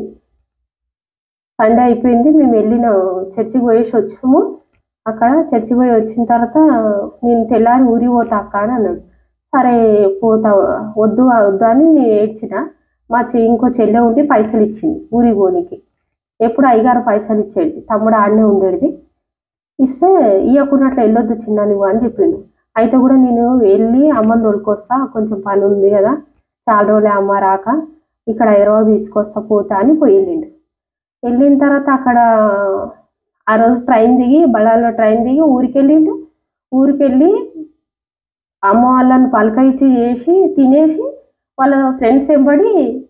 అయిపోయింది. మేము వెళ్ళిన చర్చికి పోయేసి వచ్చాము. అక్కడ చర్చికి పోయి వచ్చిన తర్వాత, నేను తెల్లారి ఊరికి పోతా అక్క అని అన్నాడు. సరే పోతా, వద్దు అని నేను ఏడ్చిన. ఇంకో చెల్లె ఉండి పైసలు ఇచ్చింది ఊరికి పోనీకి. ఎప్పుడు అయ్యగారు పైసలు ఇచ్చేది, తమ్ముడు ఆడనే ఉండేది. ఇస్తే ఇవ్వకున్నట్లు వెళ్ళొద్దు చిన్న నువ్వు అని చెప్పిండు. అయితే కూడా నేను వెళ్ళి అమ్మని తోలుకొస్తా, కొంచెం పని ఉంది కదా, చాలా రోజులే అమ్మ రాక, ఇక్కడ హైదరాబాద్ తీసుకొస్తా పోతా అని వెళ్ళిన తర్వాత అక్కడ ఆ రోజు బళ్ళాల్లో ట్రైన్ దిగి ఊరికెళ్ళి అమ్మ వాళ్ళని పలకరించి తినేసి వాళ్ళ ఫ్రెండ్స్ వెంబడి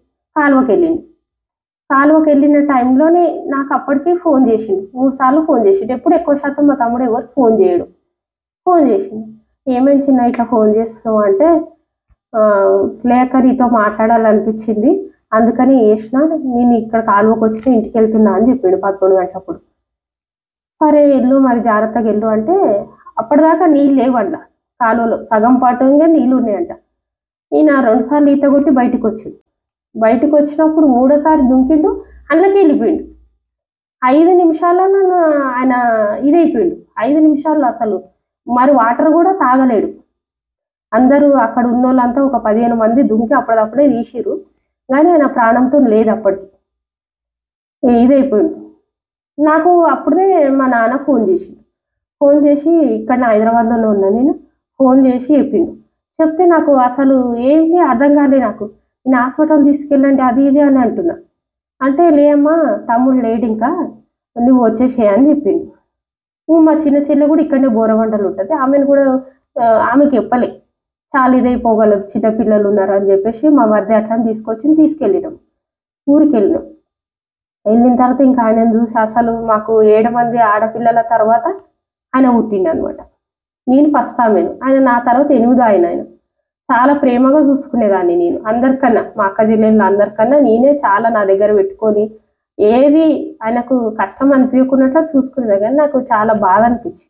కాలువకి వెళ్ళిన టైంలోనే నాకు అప్పటికి ఫోన్ చేసిండు. 3 సార్లు ఫోన్ చేసిండు. ఎప్పుడు ఎక్కువ శాతం మా తమ్ముడు ఎవరు ఫోన్ చేసిండు. ఏమేమి చిన్న ఇట్లా ఫోన్ చేస్తున్నావు అంటే, లేక నీతో మాట్లాడాలనిపించింది, అందుకని వేసిన, నేను ఇక్కడ కాలువకి వచ్చి ఇంటికి వెళ్తున్నా అని చెప్పిండు 11 గంటలప్పుడు. సరే వెళ్ళు మరి జాగ్రత్తగా వెళ్ళు అంటే, అప్పటిదాకా నీళ్ళు లేవంట కాలువలో, సగం పాటుగా నీళ్ళు ఉన్నాయంట. ఈయన 2 సార్లు ఈత కొట్టి బయటకు వచ్చిండు. బయటకు వచ్చినప్పుడు 3ఓసారి దుంకిండు, అందులోకి వెళ్ళిపోయిండు. 5 నిమిషాల్లో ఆయన ఇదైపోయిండు. 5 నిమిషాల్లో అసలు మరి వాటర్ కూడా తాగలేడు. అందరూ అక్కడ ఉన్న వాళ్ళంతా ఒక 15 మంది దుంకి అప్పటిదప్పుడే తీసిరు, కానీ ఆయన ప్రాణంతో లేదు అప్పటికి, ఇదైపోయిండు. నాకు అప్పుడే మా నాన్న ఫోన్ చేసి ఇక్కడ హైదరాబాద్లోనే ఉన్నా నేను, ఫోన్ చేసి చెప్తే నాకు అసలు ఏంటి అర్థం కాలే. నాకు నేను హాస్పిటల్ తీసుకెళ్ళండి అది ఇది అని అంటున్నా. అంటే లేమ్మా తమ్ముడు లేడు ఇంకా, నువ్వు వచ్చేసేయ్ అని చెప్పిండు. మా చిన్న చెల్లె కూడా ఇక్కడనే బోరవండలు ఉంటుంది, ఆమెను కూడా ఆమెకి చెప్పలే, చాలా ఇదైపోగలదు చిన్నపిల్లలు ఉన్నారు అని చెప్పేసి మా మధ్య అట్లా తీసుకెళ్ళినాం. ఊరికి వెళ్ళిన తర్వాత ఇంకా ఆయన చూసి అసలు మాకు 7 మంది ఆడపిల్లల తర్వాత ఆయన పుట్టిండు అనమాట. నేను ఫస్ట్ ఆమెను, ఆయన నా తర్వాత 8వ ఆయన. చాలా ప్రేమగా చూసుకునేదాన్ని నేను అందరికన్నా, మా అక్క జిల్లెళ్ళు అందరికన్నా నేనే చాలా నా దగ్గర పెట్టుకొని ఏది ఆయనకు కష్టం అనిపించకున్నట్లు చూసుకునేది. కానీ నాకు చాలా బాధ అనిపించింది.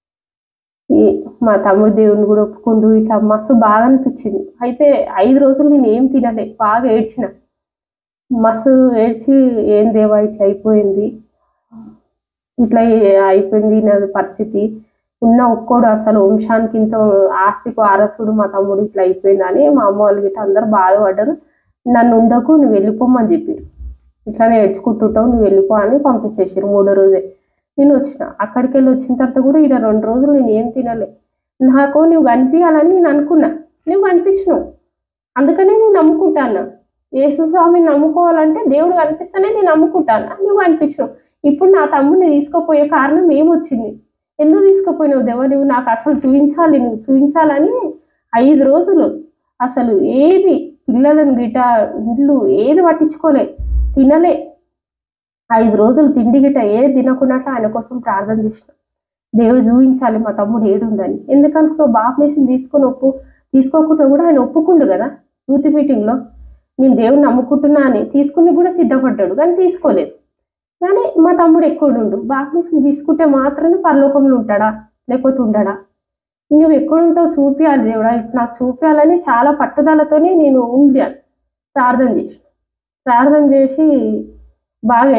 మా తమ్ముడు దేవుని కూడా ఒప్పుకుంటూ ఇట్లా మస్తు బాధ అనిపించింది. అయితే 5 రోజులు నేను ఏం తినలే, బాగా ఏడ్చిన, మస్తు ఏడ్చి ఏం దేవా ఇట్లా అయిపోయింది, ఇట్లా అయిపోయింది నా పరిస్థితి, ఉన్న ఒక్కోడు అసలు వంశానికి ఇంత ఆస్తికు ఆరసుడు మా తమ్ముడు ఇట్లా అయిపోయింది అని మా అమ్మ వాళ్ళు గిట్ట అందరు బాధపడ్డారు. నన్ను ఉండకు, నువ్వు వెళ్ళిపోమని చెప్పారు. ఇట్లానే ఏడ్చుకుంటుంటావు, నువ్వు వెళ్ళిపో అని పంపించేసారు 3వ రోజే. నేను వచ్చిన, అక్కడికి వెళ్ళి వచ్చిన తర్వాత కూడా ఇలా 2 రోజులు నేను ఏం తినలే. నాకు నువ్వు కనిపించాలని నేను అనుకున్నా, నువ్వు కనిపించినావు, అందుకనే నేను నమ్ముకుంటాను. యేసు స్వామిని నమ్ముకోవాలంటే దేవుడు కనిపిస్తేనే నేను నమ్ముకుంటాను, నువ్వు కనిపించినావు. ఇప్పుడు నా తమ్ముడిని తీసుకుపోయే కారణం ఏమొచ్చింది, ఎందుకు తీసుకుపోయినావు దేవా, నువ్వు నాకు అసలు నువ్వు చూపించాలని 5 రోజులు అసలు ఏది పిల్లలను గిట ఇల్లు ఏది పట్టించుకోలే, తినలే. 5 రోజులు తిండి గిట ఏది తినకున్నట్లు ఆయన కోసం ప్రార్థన చేసిన. దేవుడు చూపించాలి మా తమ్ముడు ఏడుందని. ఎందుకనుకున్నావు, బాప్టిజం తీసుకోకుండా కూడా ఆయన ఒప్పుకుండు కదా యూత్ మీటింగ్లో, నేను దేవుని నమ్ముకుంటున్నా అని తీసుకుని కూడా సిద్ధపడ్డాడు, కానీ తీసుకోలేదు. కానీ మా తమ్ముడు ఎక్కడుండు, బాప్టిజం తీసుకుంటే మాత్రమే పరలోకంలో ఉంటాడా లేకపోతే ఉండడా, నువ్వు ఎక్కడుంటావు చూపించాలి దేవుడా, నాకు చూపించాలని చాలా పట్టుదలతోనే నేను ఉండాను. ప్రార్థన చేసి బాగా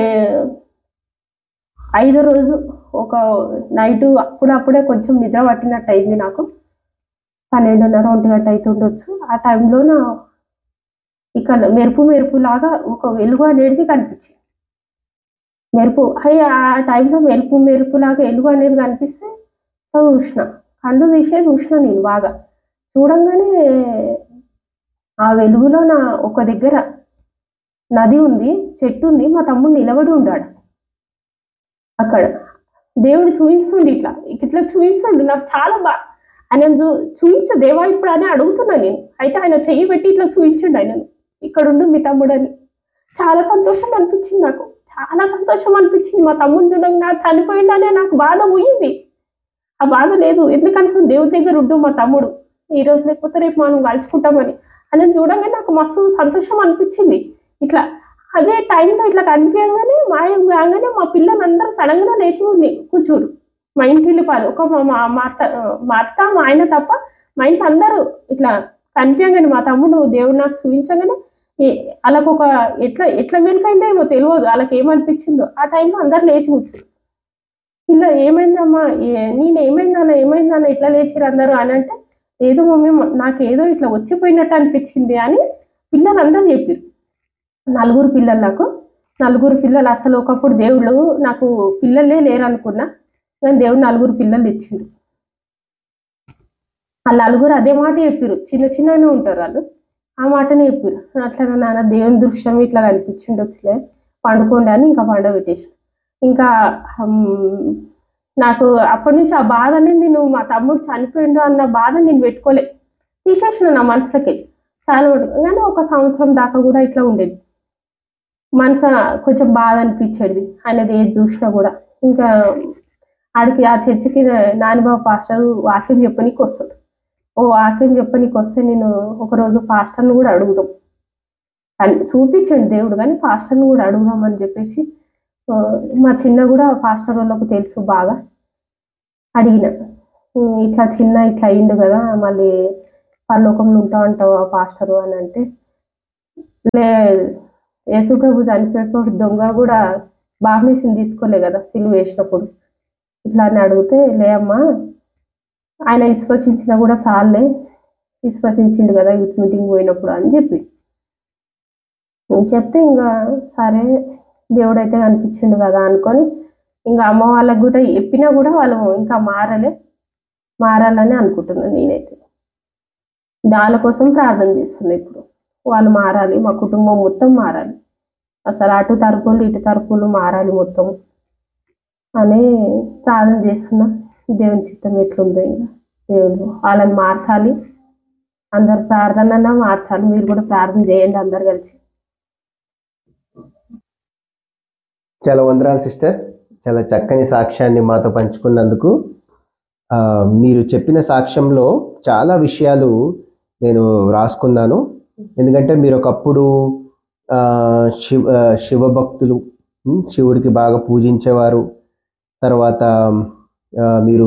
5వ రోజు ఒక నైటు అప్పుడప్పుడే కొంచెం నిద్ర పట్టినట్టు అయింది నాకు, 12:30 1 గంట అయితే ఉండొచ్చు. ఆ టైంలోన ఇక మెరుపు లాగా ఒక వెలుగు అనేది కనిపించింది. ఆ టైంలో మెరుపు లాగా వెలుగు అనేది కనిపిస్తే చూసిన, కళ్ళు తీసే చూసిన. నేను బాగా చూడంగానే ఆ వెలుగులో ఒక దగ్గర నది ఉంది, చెట్టు ఉంది, మా తమ్ముడు నిలబడి ఉన్నాడు అక్కడ. దేవుడు చూపిస్తుండు, ఇట్లా చూపిస్తుండు. నాకు చాలా ఆయన చూపించు దేవా ఇప్పుడు అని అడుగుతున్నా నేను. అయితే ఆయన చెయ్యి పెట్టి ఇట్లా చూపించండు, ఆయనను ఇక్కడుండు మీ తమ్ముడు అని. చాలా సంతోషం అనిపించింది నాకు, చాలా సంతోషం అనిపించింది. మా తమ్ముడు చూడంగా నాకు చనిపోయిందనే నాకు బాధ పోయింది. ఆ బాధ లేదు, ఎందుకంటే దేవుడి దగ్గర ఉండు మా తమ్ముడు, ఈ రోజు లేకపోతే రేపు మనం కలుసుకుంటామని. ఆయన చూడంగా నాకు మస్తు సంతోషం అనిపించింది. ఇట్లా అదే టైంలో ఇట్లా కనిపించగానే మాయం కాగానే మా పిల్లలందరూ సడన్గా లేచి కూర్చోరు. మా ఇంటి పాలు ఒక మా అత్త మా ఆయన తప్ప మా ఇంట్లో అందరూ ఇట్లా కనిపించగానే మా తమ్ముడు దేవుడు నాకు చూపించగానే వాళ్ళకు ఒక ఎట్లా మెలికైందో ఏమో తెలియదు, వాళ్ళకి ఏమనిపించిందో. ఆ టైంలో అందరు లేచి కూర్చోరు. ఇలా ఏమైందమ్మా, నేను ఏమైందన్న ఇట్లా లేచిరు అందరూ అని అంటే, ఏదో మమ్మీ నాకేదో ఇట్లా వచ్చిపోయినట్టు అనిపించింది అని పిల్లలందరూ చెప్పారు. 4 పిల్లలు నాకు, 4 పిల్లలు. అసలు ఒకప్పుడు దేవుడు నాకు పిల్లలే లేరు అనుకున్నా, కానీ దేవుడు 4 పిల్లలు ఇచ్చిండు. ఆ 4 అదే మాట చెప్పారు, చిన్నగానే ఉంటారు వాళ్ళు, ఆ మాటనే చెప్పారు. అట్లా నాన్న దేవుని దృశ్యం ఇట్లా కనిపించిండు, వచ్చలే పండుకోండి అని ఇంకా పండబెట్టేసి. ఇంకా నాకు అప్పటి నుంచి ఆ బాధ అనేది, నేను మా తమ్ముడు చనిపోయిండు అన్న బాధ నేను పెట్టుకోలే, తీసేసిన నా మనసులకి చాలా ఉంటుంది. కానీ 1 సంవత్సరం దాకా కూడా ఇట్లా ఉండేది, మనసు కొంచెం బాధ అనిపించేది ఆయనది ఏది చూసినా కూడా. ఇంకా ఆడికి ఆ చర్చికి నానిబాబు పాస్టర్ వాక్యం చెప్పనీకి వస్తాడు. వాక్యం చెప్పనీకి వస్తే నేను ఒకరోజు పాస్టర్ని కూడా అడుగుతాం, చూపించండి దేవుడు, కానీ పాస్టర్ని కూడా అడుగుదామని చెప్పేసి మా చిన్న కూడా పాస్టర్ వాళ్ళకు తెలుసు బాగా, అడిగిన ఇట్లా చిన్న ఇట్లా అయిండు కదా, మళ్ళీ పరలోకంలో ఉంటావు ఆ పాస్టరు అని అంటే, లే యేసుప్రభు చనిపోయినప్పుడు దొంగ కూడా బాప్టిజం తీసుకోలే కదా సిలువ వేసినప్పుడు, ఇట్లా అని అడిగితే, లే అమ్మా ఆయన విశ్వసించినా కూడా సాల్లే, విశ్వసించిండు కదా యూత్ మీటింగ్ పోయినప్పుడు అని చెప్తే, ఇంకా సరే దేవుడైతే కనిపించిండు కదా అనుకొని, ఇంకా అమ్మ వాళ్ళకి కూడా చెప్పినా కూడా వాళ్ళు ఇంకా మారాలని అనుకుంటున్నాను నేనైతే. వాళ్ళ కోసం ప్రార్థన చేస్తున్నా ఇప్పుడు, వాళ్ళు మారాలి, మా కుటుంబం మొత్తం మారాలి, అసలు అటు తరపులు ఇటు తరపులు మారాలి మొత్తం అని ప్రార్థన చేస్తున్నా. దేవుని చిత్తం ఎట్లుందో ఇంకా దేవుడు వాళ్ళని మార్చాలి, అందరు ప్రార్థన మార్చాలి. మీరు కూడా ప్రార్థన చేయండి అందరు కలిసి. చాలా వందనాలు సిస్టర్, చాలా చక్కని సాక్ష్యాన్ని మాతో పంచుకున్నందుకు. మీరు చెప్పిన సాక్ష్యంలో చాలా విషయాలు నేను రాసుకున్నాను. ఎందుకంటే మీరు ఒకప్పుడు శివభక్తులు, శివుడికి బాగా పూజించేవారు. తర్వాత మీరు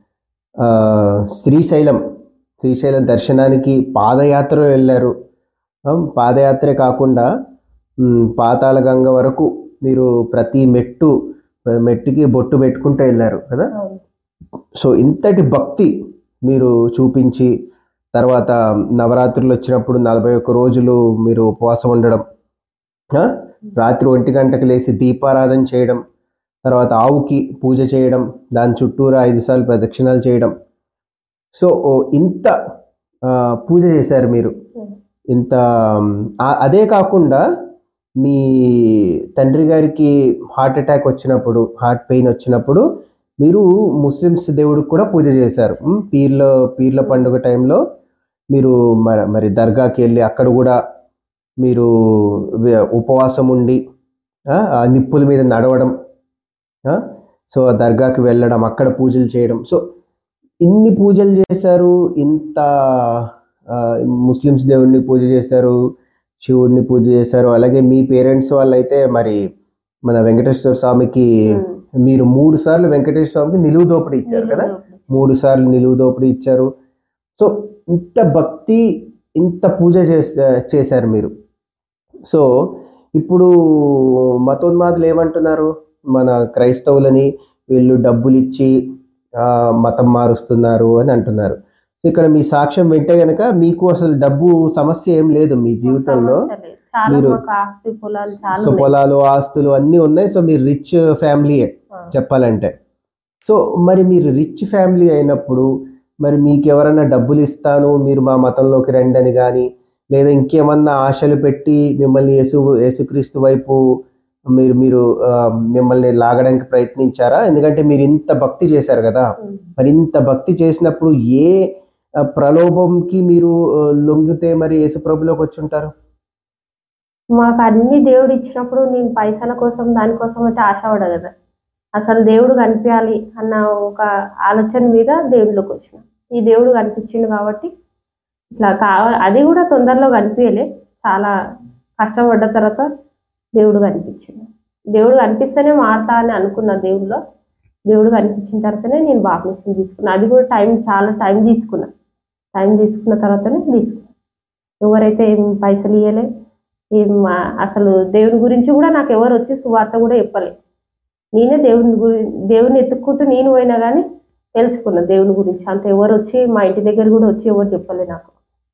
శ్రీశైలం దర్శనానికి పాదయాత్రలో వెళ్ళారు. పాదయాత్రే కాకుండా పాతాళ గంగ వరకు మీరు ప్రతి మెట్టుకి బొట్టు పెట్టుకుంటూ వెళ్ళారు కదా. సో ఇంతటి భక్తి మీరు చూపించి, తర్వాత నవరాత్రులు వచ్చినప్పుడు 41 రోజులు మీరు ఉపవాసం ఉండడం, రాత్రి 1 గంటకు లేచి దీపారాధన చేయడం, తర్వాత ఆవుకి పూజ చేయడం, దాని చుట్టూరా 5 సార్లు ప్రదక్షిణాలు చేయడం. సో ఇంత పూజ చేశారు మీరు. ఇంత అదే కాకుండా మీ తండ్రి గారికి హార్ట్ పెయిన్ వచ్చినప్పుడు మీరు ముస్లిమ్స్ దేవుడికి కూడా పూజ చేశారు. పీర్ల పండుగ టైంలో మీరు మరి దర్గాకి వెళ్ళి అక్కడ కూడా మీరు ఉపవాసం ఉండి ఆ నిప్పుల మీద నడవడం, సో ఆ దర్గాకి వెళ్ళడం, అక్కడ పూజలు చేయడం. సో ఇన్ని పూజలు చేశారు, ఇంత ముస్లిమ్స్ దేవుడిని పూజ చేశారు, శివుడిని పూజ చేశారు. అలాగే మీ పేరెంట్స్ వాళ్ళైతే మరి మన వెంకటేశ్వర స్వామికి మీరు 3 సార్లు వెంకటేశ్వర స్వామికి నిలువు దోపిడీ ఇచ్చారు కదా, 3 సార్లు నిలువు దోపిడీ ఇచ్చారు. సో ఇంత భక్తి, ఇంత పూజ చేశారు మీరు. సో ఇప్పుడు మతోన్మాదులు ఏమంటున్నారు, మన క్రైస్తవులని వీళ్ళు డబ్బులు ఇచ్చి మతం మారుస్తున్నారు అని అంటున్నారు. సో ఇక్కడ మీ సాక్ష్యం వింటే గనక మీకు అసలు డబ్బు సమస్య ఏం లేదు మీ జీవితంలో. మీరు పొలాలు, ఆస్తులు అన్నీ ఉన్నాయి. సో మీరు రిచ్ ఫ్యామిలీయే చెప్పాలంటే. సో మరి మీరు రిచ్ ఫ్యామిలీ అయినప్పుడు మరి మీకు ఎవరైనా డబ్బులు ఇస్తాను మీరు మా మతంలోకి రండి అని కానీ, లేదా ఇంకేమన్నా ఆశలు పెట్టి మిమ్మల్ని యేసుక్రీస్తు వైపు మీరు మిమ్మల్ని లాగడానికి ప్రయత్నించారా? ఎందుకంటే మీరు ఇంత భక్తి చేశారు కదా, మరి ఇంత భక్తి చేసినప్పుడు ఏ ప్రలోభంకి మీరు లొంగితే మరి యేసుప్రభులోకి వచ్చి ఉంటారు? మాకు అన్ని దేవుడు ఇచ్చినప్పుడు నేను పైసల కోసం దానికోసం అయితే ఆశపడ కదా, అసలు దేవుడు కనిపించాలి అన్న ఒక ఆలోచన మీద దేవుడిలోకి వచ్చిన. ఈ దేవుడు కనిపించిండు కాబట్టి ఇట్లా కావాలి. అది కూడా తొందరలో కనిపించలే, చాలా కష్టపడ్డ తర్వాత దేవుడు కనిపించిండు. దేవుడు కనిపిస్తేనే మారుతా అని అనుకున్నా. దేవుడు కనిపించిన తర్వాతనే నేను బాప్టిజం తీసుకున్నా. అది కూడా చాలా టైం తీసుకున్నా. తర్వాతనే తీసుకున్నా. ఎవరైతే ఏం పైసలు ఇవ్వలే, అసలు దేవుని గురించి కూడా నాకు ఎవరు వచ్చి సువార్త కూడా చెప్పలే. నేనే దేవుని ఎత్తుక్కుంటూ నేను పోయినా కానీ తెలుసుకున్నా దేవుని గురించి. అంత ఎవరు వచ్చి మా ఇంటి దగ్గర కూడా వచ్చి ఎవరు చెప్పలే నాకు.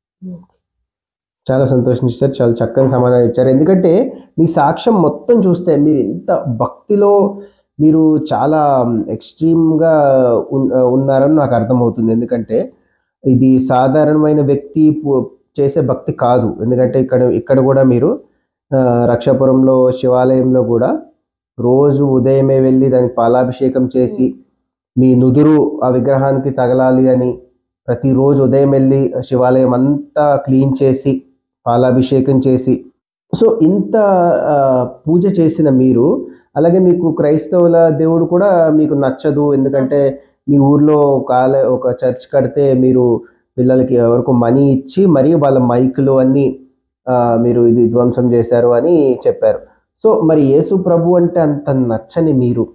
చాలా సంతోషం ఇచ్చారు, చాలా చక్కని సమాధానం ఇచ్చారు. ఎందుకంటే మీ సాక్ష్యం మొత్తం చూస్తే మీరు ఇంత భక్తిలో మీరు చాలా ఎక్స్ట్రీమ్గా ఉన్నారని నాకు అర్థమవుతుంది. ఎందుకంటే ఇది సాధారణమైన వ్యక్తి చేసే భక్తి కాదు. ఎందుకంటే ఇక్కడ కూడా మీరు రక్షాపురంలో శివాలయంలో కూడా రోజు ఉదయమే వెళ్ళి దానికి పాలాభిషేకం చేసి మీ నుదురు ఆ విగ్రహానికి తగలాలి అని ప్రతిరోజు ఉదయం వెళ్ళి శివాలయం అంతా క్లీన్ చేసి పాలాభిషేకం చేసి, సో ఇంత పూజ చేసిన మీరు, అలాగే మీకు క్రైస్తవుల దేవుడు కూడా మీకు నచ్చదు. ఎందుకంటే మీ ఊర్లో ఒక చర్చ్ కడితే మీరు పిల్లలకి ఎవరికో మనీ ఇచ్చి మరియు వాళ్ళ మైకులు అన్నీ మీరు ఇది ధ్వంసం చేశారు అని చెప్పారు. సో మరి యేసు ప్రభు అంటే అంత నచ్చని మీరు,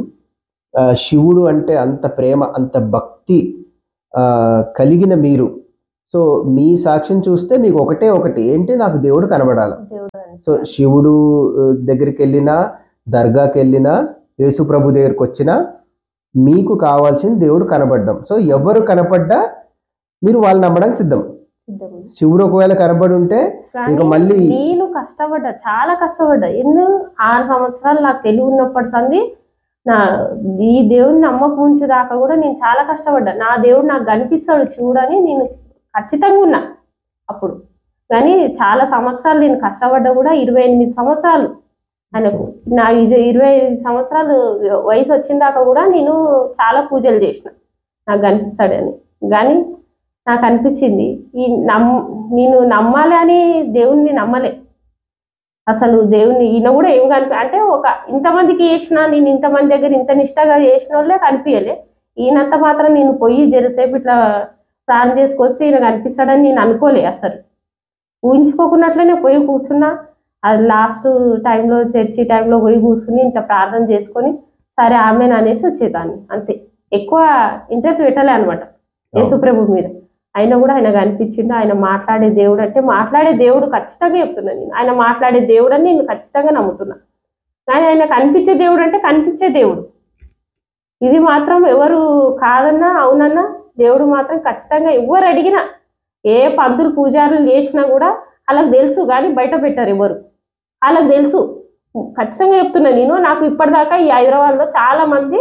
శివుడు అంటే అంత ప్రేమ అంత భక్తి కలిగిన మీరు, సో మీ సాక్ష్యం చూస్తే మీకు ఒకటి ఏంటి, నాకు దేవుడు కనబడాలి. సో శివుడు దగ్గరికి వెళ్ళినా, దర్గాకి వెళ్ళినా, యేసు ప్రభు దగ్గరికి వచ్చినా మీకు కావాల్సింది దేవుడు కనబడ్డం. సో ఎవరు కనపడ్డా మీరు వాళ్ళు నమ్మడానికి సిద్ధం. శివుడు ఒకవేళ కనబడి ఉంటే ఇక మళ్ళీ నేను కష్టపడ్డా, చాలా కష్టపడ్డా. 6 సంవత్సరాలు నాకు తెలివి ఉన్నప్పటి సంది ఈ దేవుని నమ్మకం ఉంచి దాకా కూడా నేను చాలా కష్టపడ్డా. నా దేవుడు నాకు కనిపిస్తాడు చూడని నేను ఖచ్చితంగా ఉన్నా అప్పుడు. కానీ చాలా సంవత్సరాలు నేను కష్టపడ్డా కూడా. 28 సంవత్సరాలు ఆయనకు, నా 25 సంవత్సరాలు వయసు వచ్చిన దాకా కూడా నేను చాలా పూజలు చేసిన నాకు కనిపిస్తాడని. కానీ నాకు అనిపించింది నేను నమ్మాలి అని దేవుణ్ణి నమ్మలే అసలు. దేవుణ్ణి ఈయన కూడా ఏం అంటే ఇంతమందికి చేసిన, నేను ఇంతమంది దగ్గర ఇంత నిష్టగా చేసిన వాళ్ళే కనిపించలే. ఈయనంత మాత్రం నేను పోయి జరసేపు ఇట్లా ప్రార్థన చేసుకొస్తే ఈయన కనిపిస్తాడని నేను అనుకోలే అసలు. ఊహించుకోకున్నట్లనే పోయి కూర్చున్నా. అది లాస్ట్ టైంలో, చర్చి టైంలో పోయి కూర్చుని ఇంత ప్రార్థన చేసుకొని సరే ఆమెను అనేసి వచ్చేదాన్ని అంతే. ఎక్కువ ఇంట్రెస్ట్ పెట్టలే అనమాట యేసుప్రభు మీద. అయినా కూడా ఆయన కనిపించిండు. ఆయన మాట్లాడే దేవుడు అంటే మాట్లాడే దేవుడు ఖచ్చితంగా చెప్తున్నా నేను. ఆయన మాట్లాడే దేవుడు అని నేను ఖచ్చితంగా నమ్ముతున్నా. కానీ ఆయన కనిపించే దేవుడు అంటే కనిపించే దేవుడు. ఇది మాత్రం ఎవరు కాదన్నా అవునన్నా దేవుడు మాత్రం ఖచ్చితంగా ఎవరు అడిగినా, ఏ పంతులు పూజారులు చేసినా కూడా వాళ్ళకి తెలుసు. కానీ బయట పెట్టారు ఎవరు, వాళ్ళకి తెలుసు. ఖచ్చితంగా చెప్తున్నా నేను. నాకు ఇప్పటిదాకా ఈ హైదరాబాద్లో చాలా మంది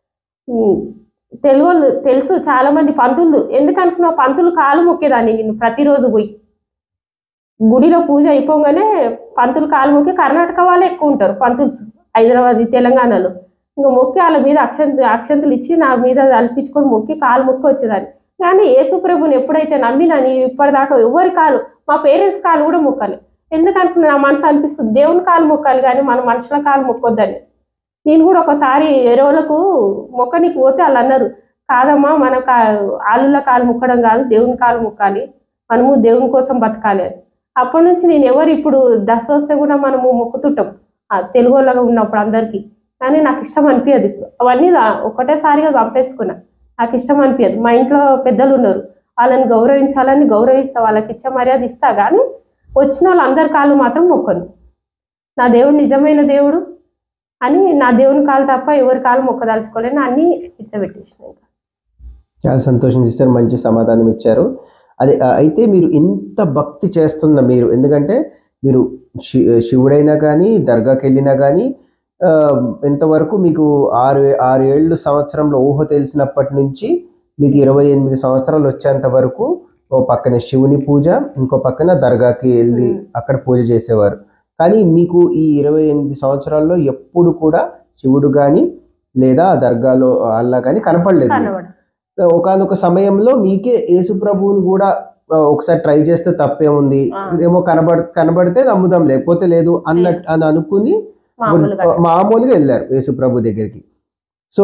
తెలుగు వాళ్ళు తెలుసు, చాలా మంది పంతులు. ఎందుకనుకున్నా, పంతులు కాలు మొక్కేదాన్ని నేను ప్రతిరోజు పోయి. గుడిలో పూజ అయిపోగానే పంతులు కాలు మొక్కి, కర్ణాటక వాళ్ళే ఎక్కువ ఉంటారు పంతులు హైదరాబాద్ తెలంగాణలో. ఇంకా మొక్కి వాళ్ళ మీద అక్షంతలు ఇచ్చి నా మీద అల్పించుకొని మొక్కి కాలు మొక్కి వచ్చేదాన్ని. కానీ యేసుప్రభుని ఎప్పుడైతే నమ్మినా నేను ఇప్పటిదాకా ఎవరి కాలు, మా పేరెంట్స్ కాలు కూడా మొక్కాలి. ఎందుకనుకున్నా, నా మనసు అనిపిస్తుంది దేవుని కాలు మొక్కాలి కానీ మన మనుషుల కాలు మొక్కొద్దని. నేను కూడా ఒకసారి ఎరువులకు మొక్కనికి పోతే వాళ్ళు అన్నారు, కాదమ్మా మన ఆలుల కాలు మొక్కడం కాదు, దేవుని కాలు మొక్కాలి, మనము దేవుని కోసం బతకాలి అని. అప్పటి నుంచి నేను ఎవరు ఇప్పుడు దసరా వస్తే కూడా మనము మొక్కుతుంటాం తెలుగు వాళ్ళగా ఉన్నప్పుడు అందరికీ. కానీ నాకు ఇష్టం అనిపించదు. అవన్నీ ఒకటేసారిగా చంపేసుకున్నా. నాకు ఇష్టం అనిపించదు. మా ఇంట్లో పెద్దలు ఉన్నారు, వాళ్ళని గౌరవించాలని గౌరవిస్తా, వాళ్ళకి ఇచ్చే మర్యాద ఇస్తా. కానీ వచ్చిన వాళ్ళందరి కాళ్ళు మాత్రం మొక్కను. నా దేవుడు నిజమైన దేవుడు అని, నా దేవుని కాలు తప్ప ఎవరి కాలు మొక్కదలుచుకోలేని అన్ని ఇచ్చబెట్టేసిన. చాలా సంతోషం సిస్టర్, మంచి సమాధానం ఇచ్చారు. అదే అయితే మీరు ఇంత భక్తి చేస్తున్న మీరు, ఎందుకంటే మీరు శివుడైనా కానీ దర్గాకి వెళ్ళినా కానీ ఇంతవరకు మీకు 6 ఏళ్ళు సంవత్సరంలో ఊహ తెలిసినప్పటి నుంచి మీకు 28 సంవత్సరాలు వచ్చేంత వరకు ఓ పక్కన శివుని పూజ, ఇంకో పక్కన దర్గాకి వెళ్ళి అక్కడ పూజ చేసేవారు. కానీ మీకు ఈ 28 సంవత్సరాల్లో ఎప్పుడు కూడా శివుడు కానీ లేదా దర్గాలో అల్లా కానీ కనపడలేదు. ఒకానొక సమయంలో మీకే యేసుప్రభువుని కూడా ఒకసారి ట్రై చేస్తే తప్పేముంది, ఏమో కనబడితే నమ్ముదాం లేకపోతే లేదు అన్నట్టు అని అనుకుని మామూలుగా వెళ్ళారు యేసుప్రభు దగ్గరికి. సో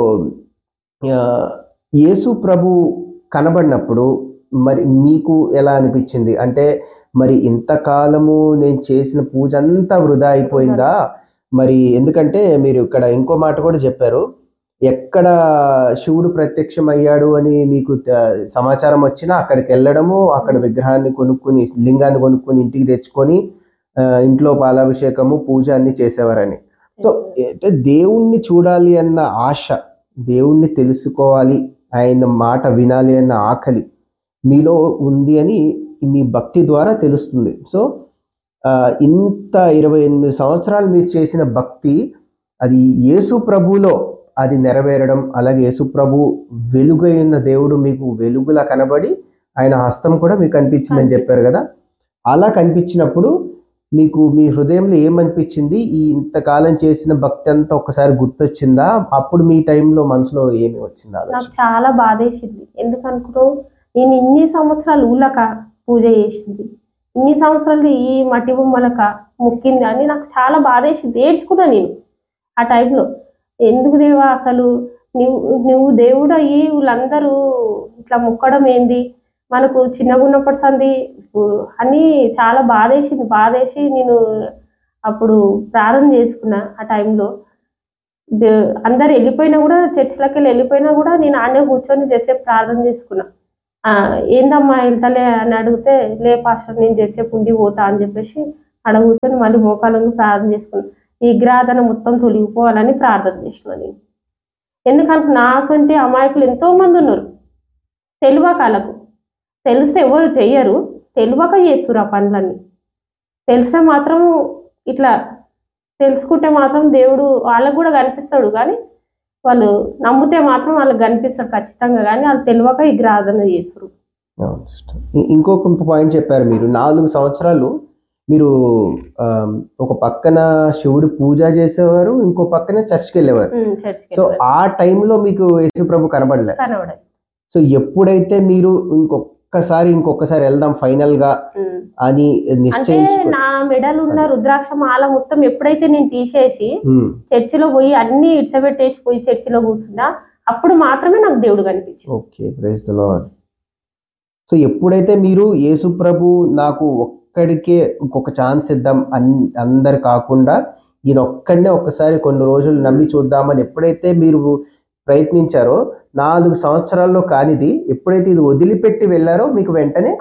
యేసుప్రభు కనబడినప్పుడు మరి మీకు ఎలా అనిపించింది? అంటే మరి ఇంతకాలము నేను చేసిన పూజ అంతా వృధా అయిపోయిందా? మరి ఎందుకంటే మీరు ఇక్కడ ఇంకో మాట కూడా చెప్పారు, ఎక్కడ శివుడు ప్రత్యక్షం అయ్యాడు అని మీకు సమాచారం వచ్చినా అక్కడికి వెళ్ళడము, అక్కడ విగ్రహాన్ని కొనుక్కుని, లింగాన్ని కొనుక్కుని ఇంటికి తెచ్చుకొని ఇంట్లో పాలాభిషేకము పూజ అన్ని చేసేవారని. సో అంటే దేవుణ్ణి చూడాలి అన్న ఆశ, దేవుణ్ణి తెలుసుకోవాలి, ఆయన మాట వినాలి అన్న ఆకలి మీలో ఉంది అని మీ భక్తి ద్వారా తెలుస్తుంది. సో ఇంత 28 సంవత్సరాలు మీరు చేసిన భక్తి, అది యేసు ప్రభులో అది నెరవేరడం, అలాగే యేసు ప్రభు వెలుగైన దేవుడు మీకు వెలుగులా కనబడి ఆయన హస్తం కూడా మీకు కనిపించిందని చెప్పారు కదా. అలా కనిపించినప్పుడు మీకు మీ హృదయంలో ఏమనిపించింది? ఈ ఇంతకాలం చేసిన భక్తి అంతా ఒక్కసారి గుర్తొచ్చిందా? అప్పుడు మీ టైంలో మనసులో ఏమి వచ్చిందా? నాకు చాలా బాధేసింది. ఎందుకనుకో, నేను ఇన్ని సంవత్సరాలు ఊళ్ళక పూజ చేసింది, ఇన్ని సంవత్సరాలు ఈ మట్టి బొమ్మలక మొక్కింది అని నాకు చాలా బాధేసింది. ఏడ్చుకున్నా నేను ఆ టైంలో. ఎందుకు దేవా, అసలు నువ్వు దేవుడు అయ్యి వీళ్ళందరూ ఇట్లా మొక్కడం ఏంది, మనకు చిన్నగా ఉన్నప్పటి సంది అన్నీ చాలా బాధేసి నేను అప్పుడు ప్రార్థన చేసుకున్నా. ఆ టైంలో అందరు వెళ్ళిపోయినా కూడా, చర్చిలోకి వెళ్ళిపోయినా కూడా నేను ఆడనే కూర్చొని చేసేపు ప్రార్థన చేసుకున్నా. ఏందమ్మా వెళ్తలే అని అడిగితే, లే పాస్టర్ నేను చేసేపు ఉండి పోతా అని చెప్పేసి ఆడ కూర్చొని మళ్ళీ మోకాళ్ళని ప్రార్థన చేసుకున్నా. ఈ గ్రాధన మొత్తం తొలగిపోవాలని ప్రార్థన చేసిన నేను. ఎందుకంటే నా అసంటి అమాయకులు ఎంతో మంది ఉన్నారు. తెలియక వాళ్ళకు తెలిస్తే ఎవరు చెయ్యరు, తెలియక చేస్తున్నారు ఆ పనులన్నీ. తెలిసే మాత్రం ఇట్లా తెలుసుకుంటే మాత్రం దేవుడు వాళ్ళకు కూడా కనిపిస్తాడు, కానీ వాళ్ళు నమ్మితే మాత్రం వాళ్ళకి కనిపిస్తాడు ఖచ్చితంగా. కానీ వాళ్ళు తెలియక ఈ గ్రాధన చేస్తారు. ఇంకొక పాయింట్ చెప్పారు మీరు, 4 సంవత్సరాలు మీరు ఒక పక్కన శివుడు పూజ చేసేవారు, ఇంకో పక్కన చర్చ్కి వెళ్ళేవారు. సో ఆ టైంలో మీకు యేసుప్రభు కనబడలే. సో ఎప్పుడైతే మీరు ఇంకొకసారి వెళ్దాం ఫైనల్ గా అని నిశ్చయించు, నా మెడలు ఉన్న రుద్రాక్ష మాల మొత్తం ఎప్పుడైతే నేను తీసేసి చర్చిలో పోయి అన్ని ఇడ్చబెట్టేసి పోయి చర్చిలో కూర్చున్నా, అప్పుడు మాత్రమే నాకు దేవుడు కనిపించింది. Okay, praise the lord. So ఎప్పుడైతే మీరు యేసుప్రభు నాకు ఒక్కడికే ఇంకొక ఛాన్స్ ఇద్దాం అందరు కాకుండా ఈయన ఒక్కడనే ఒక్కసారి కొన్ని రోజులు నమ్మి చూద్దామని ఎప్పుడైతే మీరు ప్రయత్నించారో, 4 సంవత్సరాల్లో కానిది ఎప్పుడైతే ఇది వదిలిపెట్టి వెళ్ళారో మీకు వెంటనే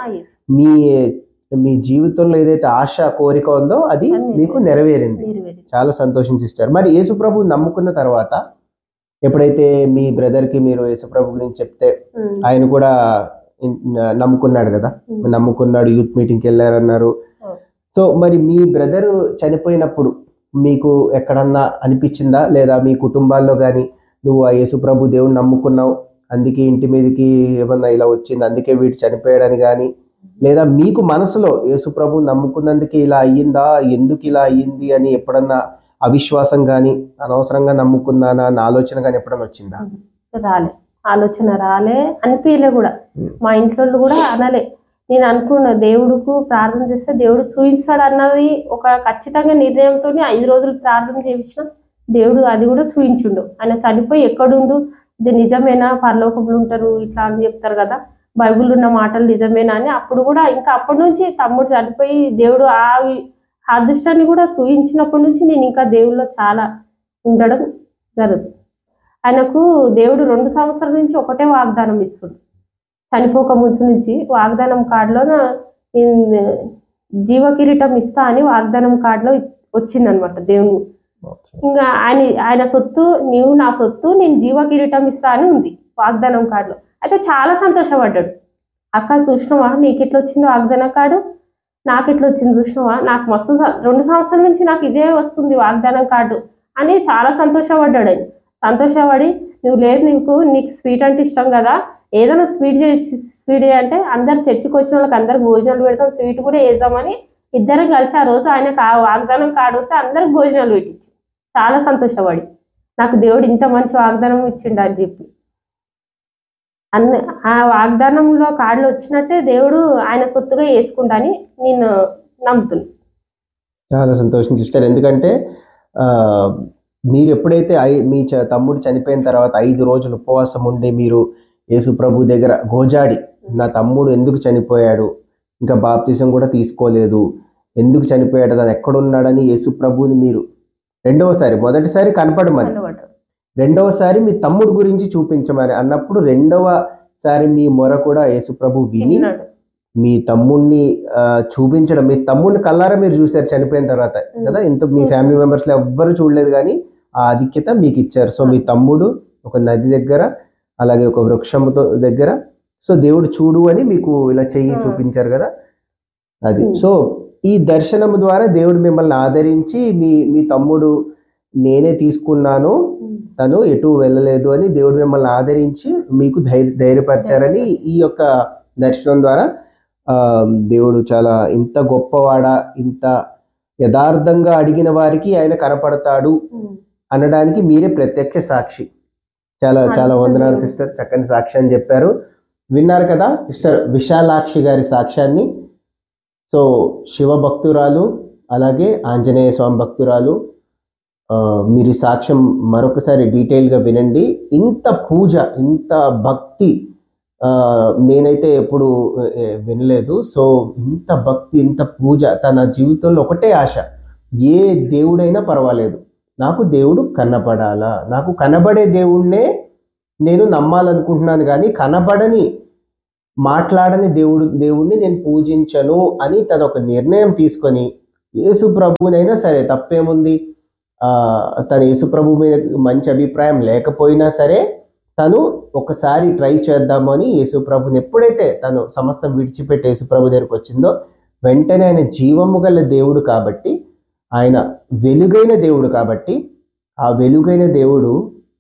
మీ జీవితంలో ఏదైతే ఆశ కోరిక ఉందో అది మీకు నెరవేరింది. చాలా సంతోషించారు. మరి యేసుప్రభు నమ్ముకున్న తర్వాత ఎప్పుడైతే మీ బ్రదర్కి మీరు యేసుప్రభు గురించి చెప్తే ఆయన కూడా నమ్ముకున్నాడు కదా, నమ్ముకున్నాడు, యూత్ మీటింగ్కి వెళ్ళారన్నారు. సో మరి మీ బ్రదరు చనిపోయినప్పుడు మీకు ఎక్కడన్నా అనిపించిందా, లేదా మీ కుటుంబాల్లో కానీ నువ్వు ఆ యేసుప్రభు దేవుడు నమ్ముకున్నావు అందుకే ఇంటి మీదకి ఏమన్నా ఇలా వచ్చింది, అందుకే వీడు చనిపోయాడని కానీ, లేదా మీకు మనసులో యేసుప్రభు నమ్ముకున్నందుకే ఇలా అయ్యిందా, ఎందుకు ఇలా అయ్యింది అని ఎప్పుడన్నా అవిశ్వాసం కానీ అనవసరంగా నమ్ముకున్నానా అన్న ఆలోచన కానీ ఎప్పుడన్నా వచ్చిందా? ఆలోచన రాలే, అనిపించలే కూడా. మా ఇంట్లో కూడా అనలే. నేను అనుకున్న దేవుడుకు ప్రార్థన చేస్తే దేవుడు చూపిస్తాడు అన్నది ఒక ఖచ్చితంగా నిర్ణయంతో 5 రోజులు ప్రార్థన చేయించిన దేవుడు అది కూడా చూపించుండు. ఆయన చనిపోయి ఎక్కడుండు, ఇది నిజమేనా, పరలోకంలో ఉంటారు ఇట్లా అని చెప్తారు కదా, బైబిల్ ఉన్న మాటలు నిజమేనా అని. అప్పుడు కూడా ఇంకా అప్పటి నుంచి తమ్ముడు చనిపోయి దేవుడు ఆ అదృష్టాన్ని కూడా చూపించినప్పటి నుంచి నేను ఇంకా దేవుళ్ళలో చాలా ఉండడం జరుగుతుంది. ఆయనకు దేవుడు 2 సంవత్సరాల నుంచి ఒకటే వాగ్దానం ఇస్తుంది. చనిపోక ముందు నుంచి వాగ్దానం కార్డులో నేను జీవ కిరీటం ఇస్తా అని వాగ్దానం కార్డులో వచ్చిందనమాట దేవుని. ఇంకా ఆయన సొత్తు, నీవు నా సొత్తు, నేను జీవ కిరీటం ఇస్తా అని ఉంది వాగ్దానం కార్డులో. అయితే చాలా సంతోషపడ్డాడు. అక్క చూసినావా నీకు ఎట్లా వచ్చిందో వాగ్దానం కార్డు, నాకు ఎట్లా వచ్చింది చూసినావా, నాకు మస్తు 2 సంవత్సరాల నుంచి నాకు ఇదే వస్తుంది వాగ్దానం కార్డు అని చాలా సంతోషపడ్డాడు. ఆయన సంతోషపడి, నువ్వు లేదు నీకు స్వీట్ అంటే ఇష్టం కదా, ఏదైనా స్వీట్ అంటే అందరు చర్చికి వచ్చిన వాళ్ళకి అందరికి భోజనాలు పెడతాం, స్వీట్ కూడా వేద్దామని ఇద్దరం కలిసి ఆ రోజు ఆయనకు ఆ వాగ్దానం కార్డు వస్తే అందరికి భోజనాలు పెట్టించి చాలా సంతోషపడి, నాకు దేవుడు ఇంత మంచి వాగ్దానం ఇచ్చిండు అని చెప్పి ఆ వాగ్దానంలో కార్డులు వచ్చినట్టే దేవుడు ఆయన సొత్తుగా వేసుకుంటా అని నేను నమ్ముతున్నాను. చాలా సంతోషం సిస్టర్. ఎందుకంటే మీరు ఎప్పుడైతే మీ తమ్ముడు చనిపోయిన తర్వాత 5 రోజులు ఉపవాసం ఉండి మీరు యేసుప్రభు దగ్గర గోజాడి, నా తమ్ముడు ఎందుకు చనిపోయాడు, ఇంకా బాప్తిజం కూడా తీసుకోలేదు, ఎందుకు చనిపోయాడు, దాని ఎక్కడున్నాడని యేసుప్రభుని మీరు మొదటిసారి కనపడమని, రెండవసారి మీ తమ్ముడు గురించి చూపించమని అన్నప్పుడు, రెండవసారి మీ మొర కూడా యేసుప్రభు విని మీ తమ్ముడిని చూపించడం, మీ తమ్ముడిని కల్లారా మీరు చూశారు చనిపోయిన తర్వాత కదా. ఇంత మీ ఫ్యామిలీ మెంబర్స్లో ఎవ్వరు చూడలేదు, కానీ ఆ ఆధిక్యత మీకు ఇచ్చారు. సో మీ తమ్ముడు ఒక నది దగ్గర, అలాగే ఒక వృక్షముతో దగ్గర, సో దేవుడు చూడు అని మీకు ఇలా చెయ్యి చూపించారు కదా, అది. సో ఈ దర్శనం ద్వారా దేవుడు మిమ్మల్ని ఆదరించి మీ తమ్ముడు నేనే తీసుకున్నాను, తను ఎటు వెళ్ళలేదు అని దేవుడు మిమ్మల్ని ఆదరించి మీకు ధైర్యపరిచారని ఈ యొక్క దర్శనం ద్వారా దేవుడు చాలా ఇంత గొప్పవాడా, ఇంత యథార్థంగా అడిగిన వారికి ఆయన కనపడతాడు అనడానికి మీరే ప్రత్యక్ష సాక్షి. చాలా చాలా వందనాలు సిస్టర్, చక్కని సాక్ష్యాన్ని చెప్పారు. విన్నారు కదా సిస్టర్ విశాలాక్షి గారి సాక్ష్యాన్ని. సో శివ భక్తురాలు, అలాగే ఆంజనేయ స్వామి భక్తురాలు. మీరు సాక్ష్యం మరొకసారి డీటెయిల్గా వినండి. ఇంత పూజ, ఇంత భక్తి నేనైతే ఎప్పుడు వినలేదు. సో ఇంత భక్తి, ఇంత పూజ, తన జీవితంలో ఒకటే ఆశ, ఏ దేవుడైనా పర్వాలేదు, నాకు దేవుడు కనబడాలా, నాకు కనబడే దేవుణ్ణే నేను నమ్మాలనుకుంటున్నాను, కానీ కనబడని మాట్లాడని దేవుణ్ణి నేను పూజించను అని తను ఒక నిర్ణయం తీసుకొని యేసు ప్రభువునైనా సరే తప్పేముంది, తను యేసు ప్రభు మీద మంచి అభిప్రాయం లేకపోయినా సరే తను ఒకసారి ట్రై చేద్దాము అని యేసు ప్రభుని ఎప్పుడైతే తను సమస్తం విడిచిపెట్టి యేసు ప్రభు దగ్గరికి వచ్చిందో వెంటనే ఆయన జీవము గల దేవుడు కాబట్టి, ఆయన వెలుగైన దేవుడు కాబట్టి, ఆ వెలుగైన దేవుడు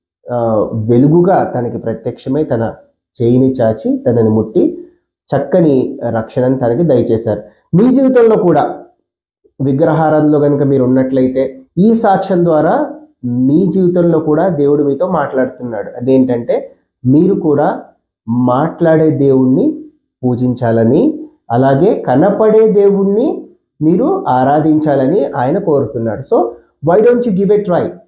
వెలుగుగా తనకి ప్రత్యక్షమై తన చేయిని చాచి తనని ముట్టి చక్కని రక్షణను తనకి దయచేశారు. మీ జీవితంలో కూడా విగ్రహారాధనలో కనుక మీరు ఉన్నట్లయితే ఈ సాక్ష్యం ద్వారా మీ జీవితంలో కూడా దేవుడు మీతో మాట్లాడుతున్నాడు. అదేంటంటే మీరు కూడా మాట్లాడే దేవుణ్ణి పూజించాలని, అలాగే కనపడే దేవుణ్ణి మీరు ఆరాధించాలని ఆయన కోరుతున్నాడు. So why don't you give a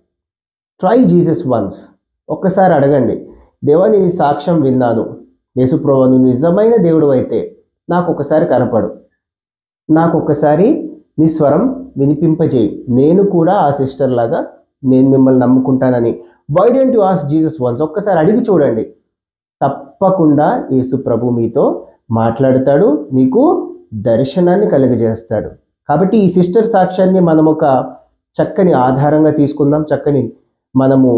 try Jesus once. ఒక్కసారి అడగండి, దేవా నీ సాక్ష్యం విన్నాను, యేసుప్రభు నువ్వు నిజమైన దేవుడు అయితే నాకు ఒకసారి కనపడు, నాకు ఒకసారి నీ స్వరం వినిపింపజేయి, నేను కూడా ఆ సిస్టర్ లాగా నేను మిమ్మల్ని నమ్ముకుంటానని. Why don't you ask Jesus once? ఒక్కసారి అడిగి చూడండి, తప్పకుండా యేసు ప్రభు మీతో మాట్లాడతాడు, మీకు దర్శనాన్ని కలుగజేస్తాడు. కాబట్టి ఈ సిస్టర్ సాక్ష్యాన్ని మనం ఒక చక్కని ఆధారంగా తీసుకుందాం, చక్కని మనము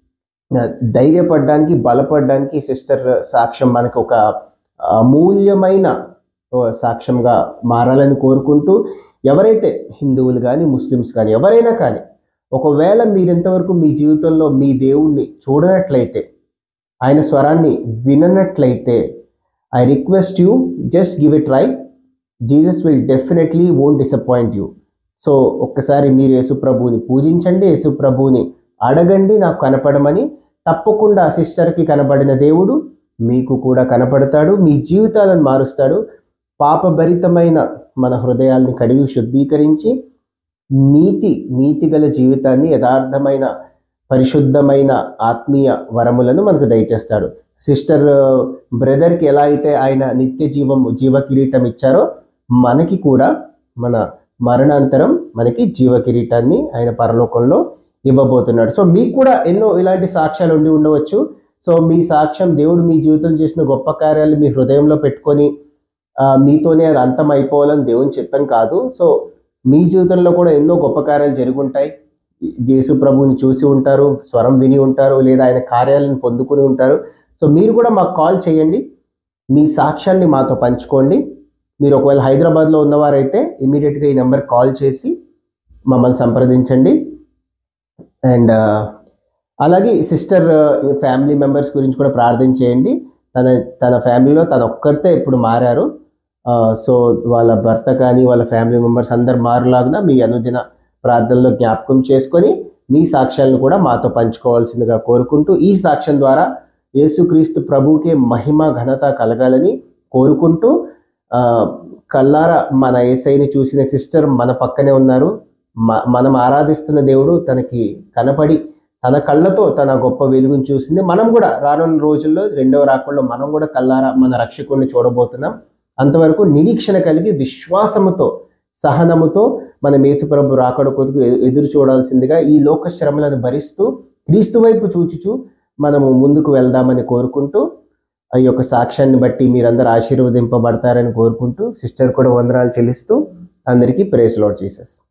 ధైర్యపడడానికి, బలపడడానికి సిస్టర్ సాక్ష్యం మనకు ఒక అమూల్యమైన సాక్ష్యంగా మారాలని కోరుకుంటూ, ఎవరైతే హిందువులు కానీ ముస్లిమ్స్ కానీ ఎవరైనా కానీ ఒకవేళ మీరెంతవరకు మీ జీవితంలో మీ దేవుణ్ణి చూడనట్లయితే, ఆయన స్వరాన్ని విననట్లయితే, I request you just give it try. Jesus will definitely won't disappoint you. So ఒక్కసారి మీరు యేసుప్రభువుని పూజించండి, యేసుప్రభువుని అడగండి నాకు కనపడమని. తప్పకుండా సిస్టర్కి కనబడిన దేవుడు మీకు కూడా కనపడతాడు, మీ జీవితాలను మారుస్తాడు. పాపభరితమైన మన హృదయాల్ని కడిగి శుద్ధీకరించి నీతి గల జీవితాన్ని, యథార్థమైన పరిశుద్ధమైన ఆత్మీయ వరములను మనకు దయచేస్తాడు. సిస్టర్ బ్రదర్కి ఎలా అయితే ఆయన నిత్య జీవ కిరీటం ఇచ్చారో, మనకి కూడా మన మరణాంతరం మనకి జీవ కిరీటాన్ని ఆయన పరలోకంలో ఇవ్వబోతున్నాడు. సో మీకు కూడా ఎన్నో ఇలాంటి సాక్ష్యాలు ఉండి ఉండవచ్చు. సో మీ సాక్ష్యం, దేవుడు మీ జీవితంలో చేసిన గొప్ప కార్యాలు మీ హృదయంలో పెట్టుకొని మీతోనే అది అంతం అయిపోవాలని దేవుని చిత్తం కాదు. సో మీ జీవితంలో కూడా ఎన్నో గొప్ప కార్యాలు జరుగుంటాయి. యేసు ప్రభువుని చూసి ఉంటారు, స్వరం విని ఉంటారు, లేదా ఆయన కార్యాలను పొందుకుని ఉంటారు. సో మీరు కూడా మాకు కాల్ చేయండి, మీ సాక్ష్యాన్ని మాతో పంచుకోండి. మీరు ఒకవేళ హైదరాబాద్లో ఉన్నవారైతే ఇమీడియట్గా ఈ నెంబర్ కాల్ చేసి మమ్మల్ని సంప్రదించండి. అండ్ అలాగే సిస్టర్ ఫ్యామిలీ మెంబర్స్ గురించి కూడా ప్రార్థన చేయండి. తన ఫ్యామిలీలో తను ఒక్కరితే ఇప్పుడు మారారు. సో వాళ్ళ భర్త కానీ వాళ్ళ ఫ్యామిలీ మెంబర్స్ అందరు మారులాగున మీ అనుదిన ప్రార్థనలో జ్ఞాపకం చేసుకొని మీ సాక్ష్యాలను కూడా మాతో పంచుకోవాల్సిందిగా కోరుకుంటూ, ఈ సాక్ష్యం ద్వారా యేసుక్రీస్తు ప్రభువుకే మహిమ ఘనత కలగాలని కోరుకుంటూ, కల్లారా మన యేసయ్యని చూసిన సిస్టర్ మన పక్కనే ఉన్నారు. మనం ఆరాధిస్తున్న దేవుడు తనకి కనపడి తన కళ్ళతో తన గొప్ప వెలుగుని చూసింది. మనం కూడా రానున్న రోజుల్లో రెండవ రాకడలో మనం కూడా కల్లారా మన రక్షకుడిని చూడబోతున్నాం. అంతవరకు నిరీక్షణ కలిగి విశ్వాసముతో, సహనముతో మన యేసుప్రభు రాకడ కొరకు ఎదురు చూడాల్సిందిగా ఈ లోక శ్రమలను భరిస్తూ క్రీస్తు వైపు చూచుచూ మనము ముందుకు వెళ్దామని కోరుకుంటూ, ఈ యొక్క సాక్ష్యాన్ని బట్టి మీరందరూ ఆశీర్వదింపబడతారని కోరుకుంటూ, సిస్టర్ కూడా వందనాలు చెల్లిస్తూ అందరికీ ప్రైజ్ లార్డ్ జీసస్.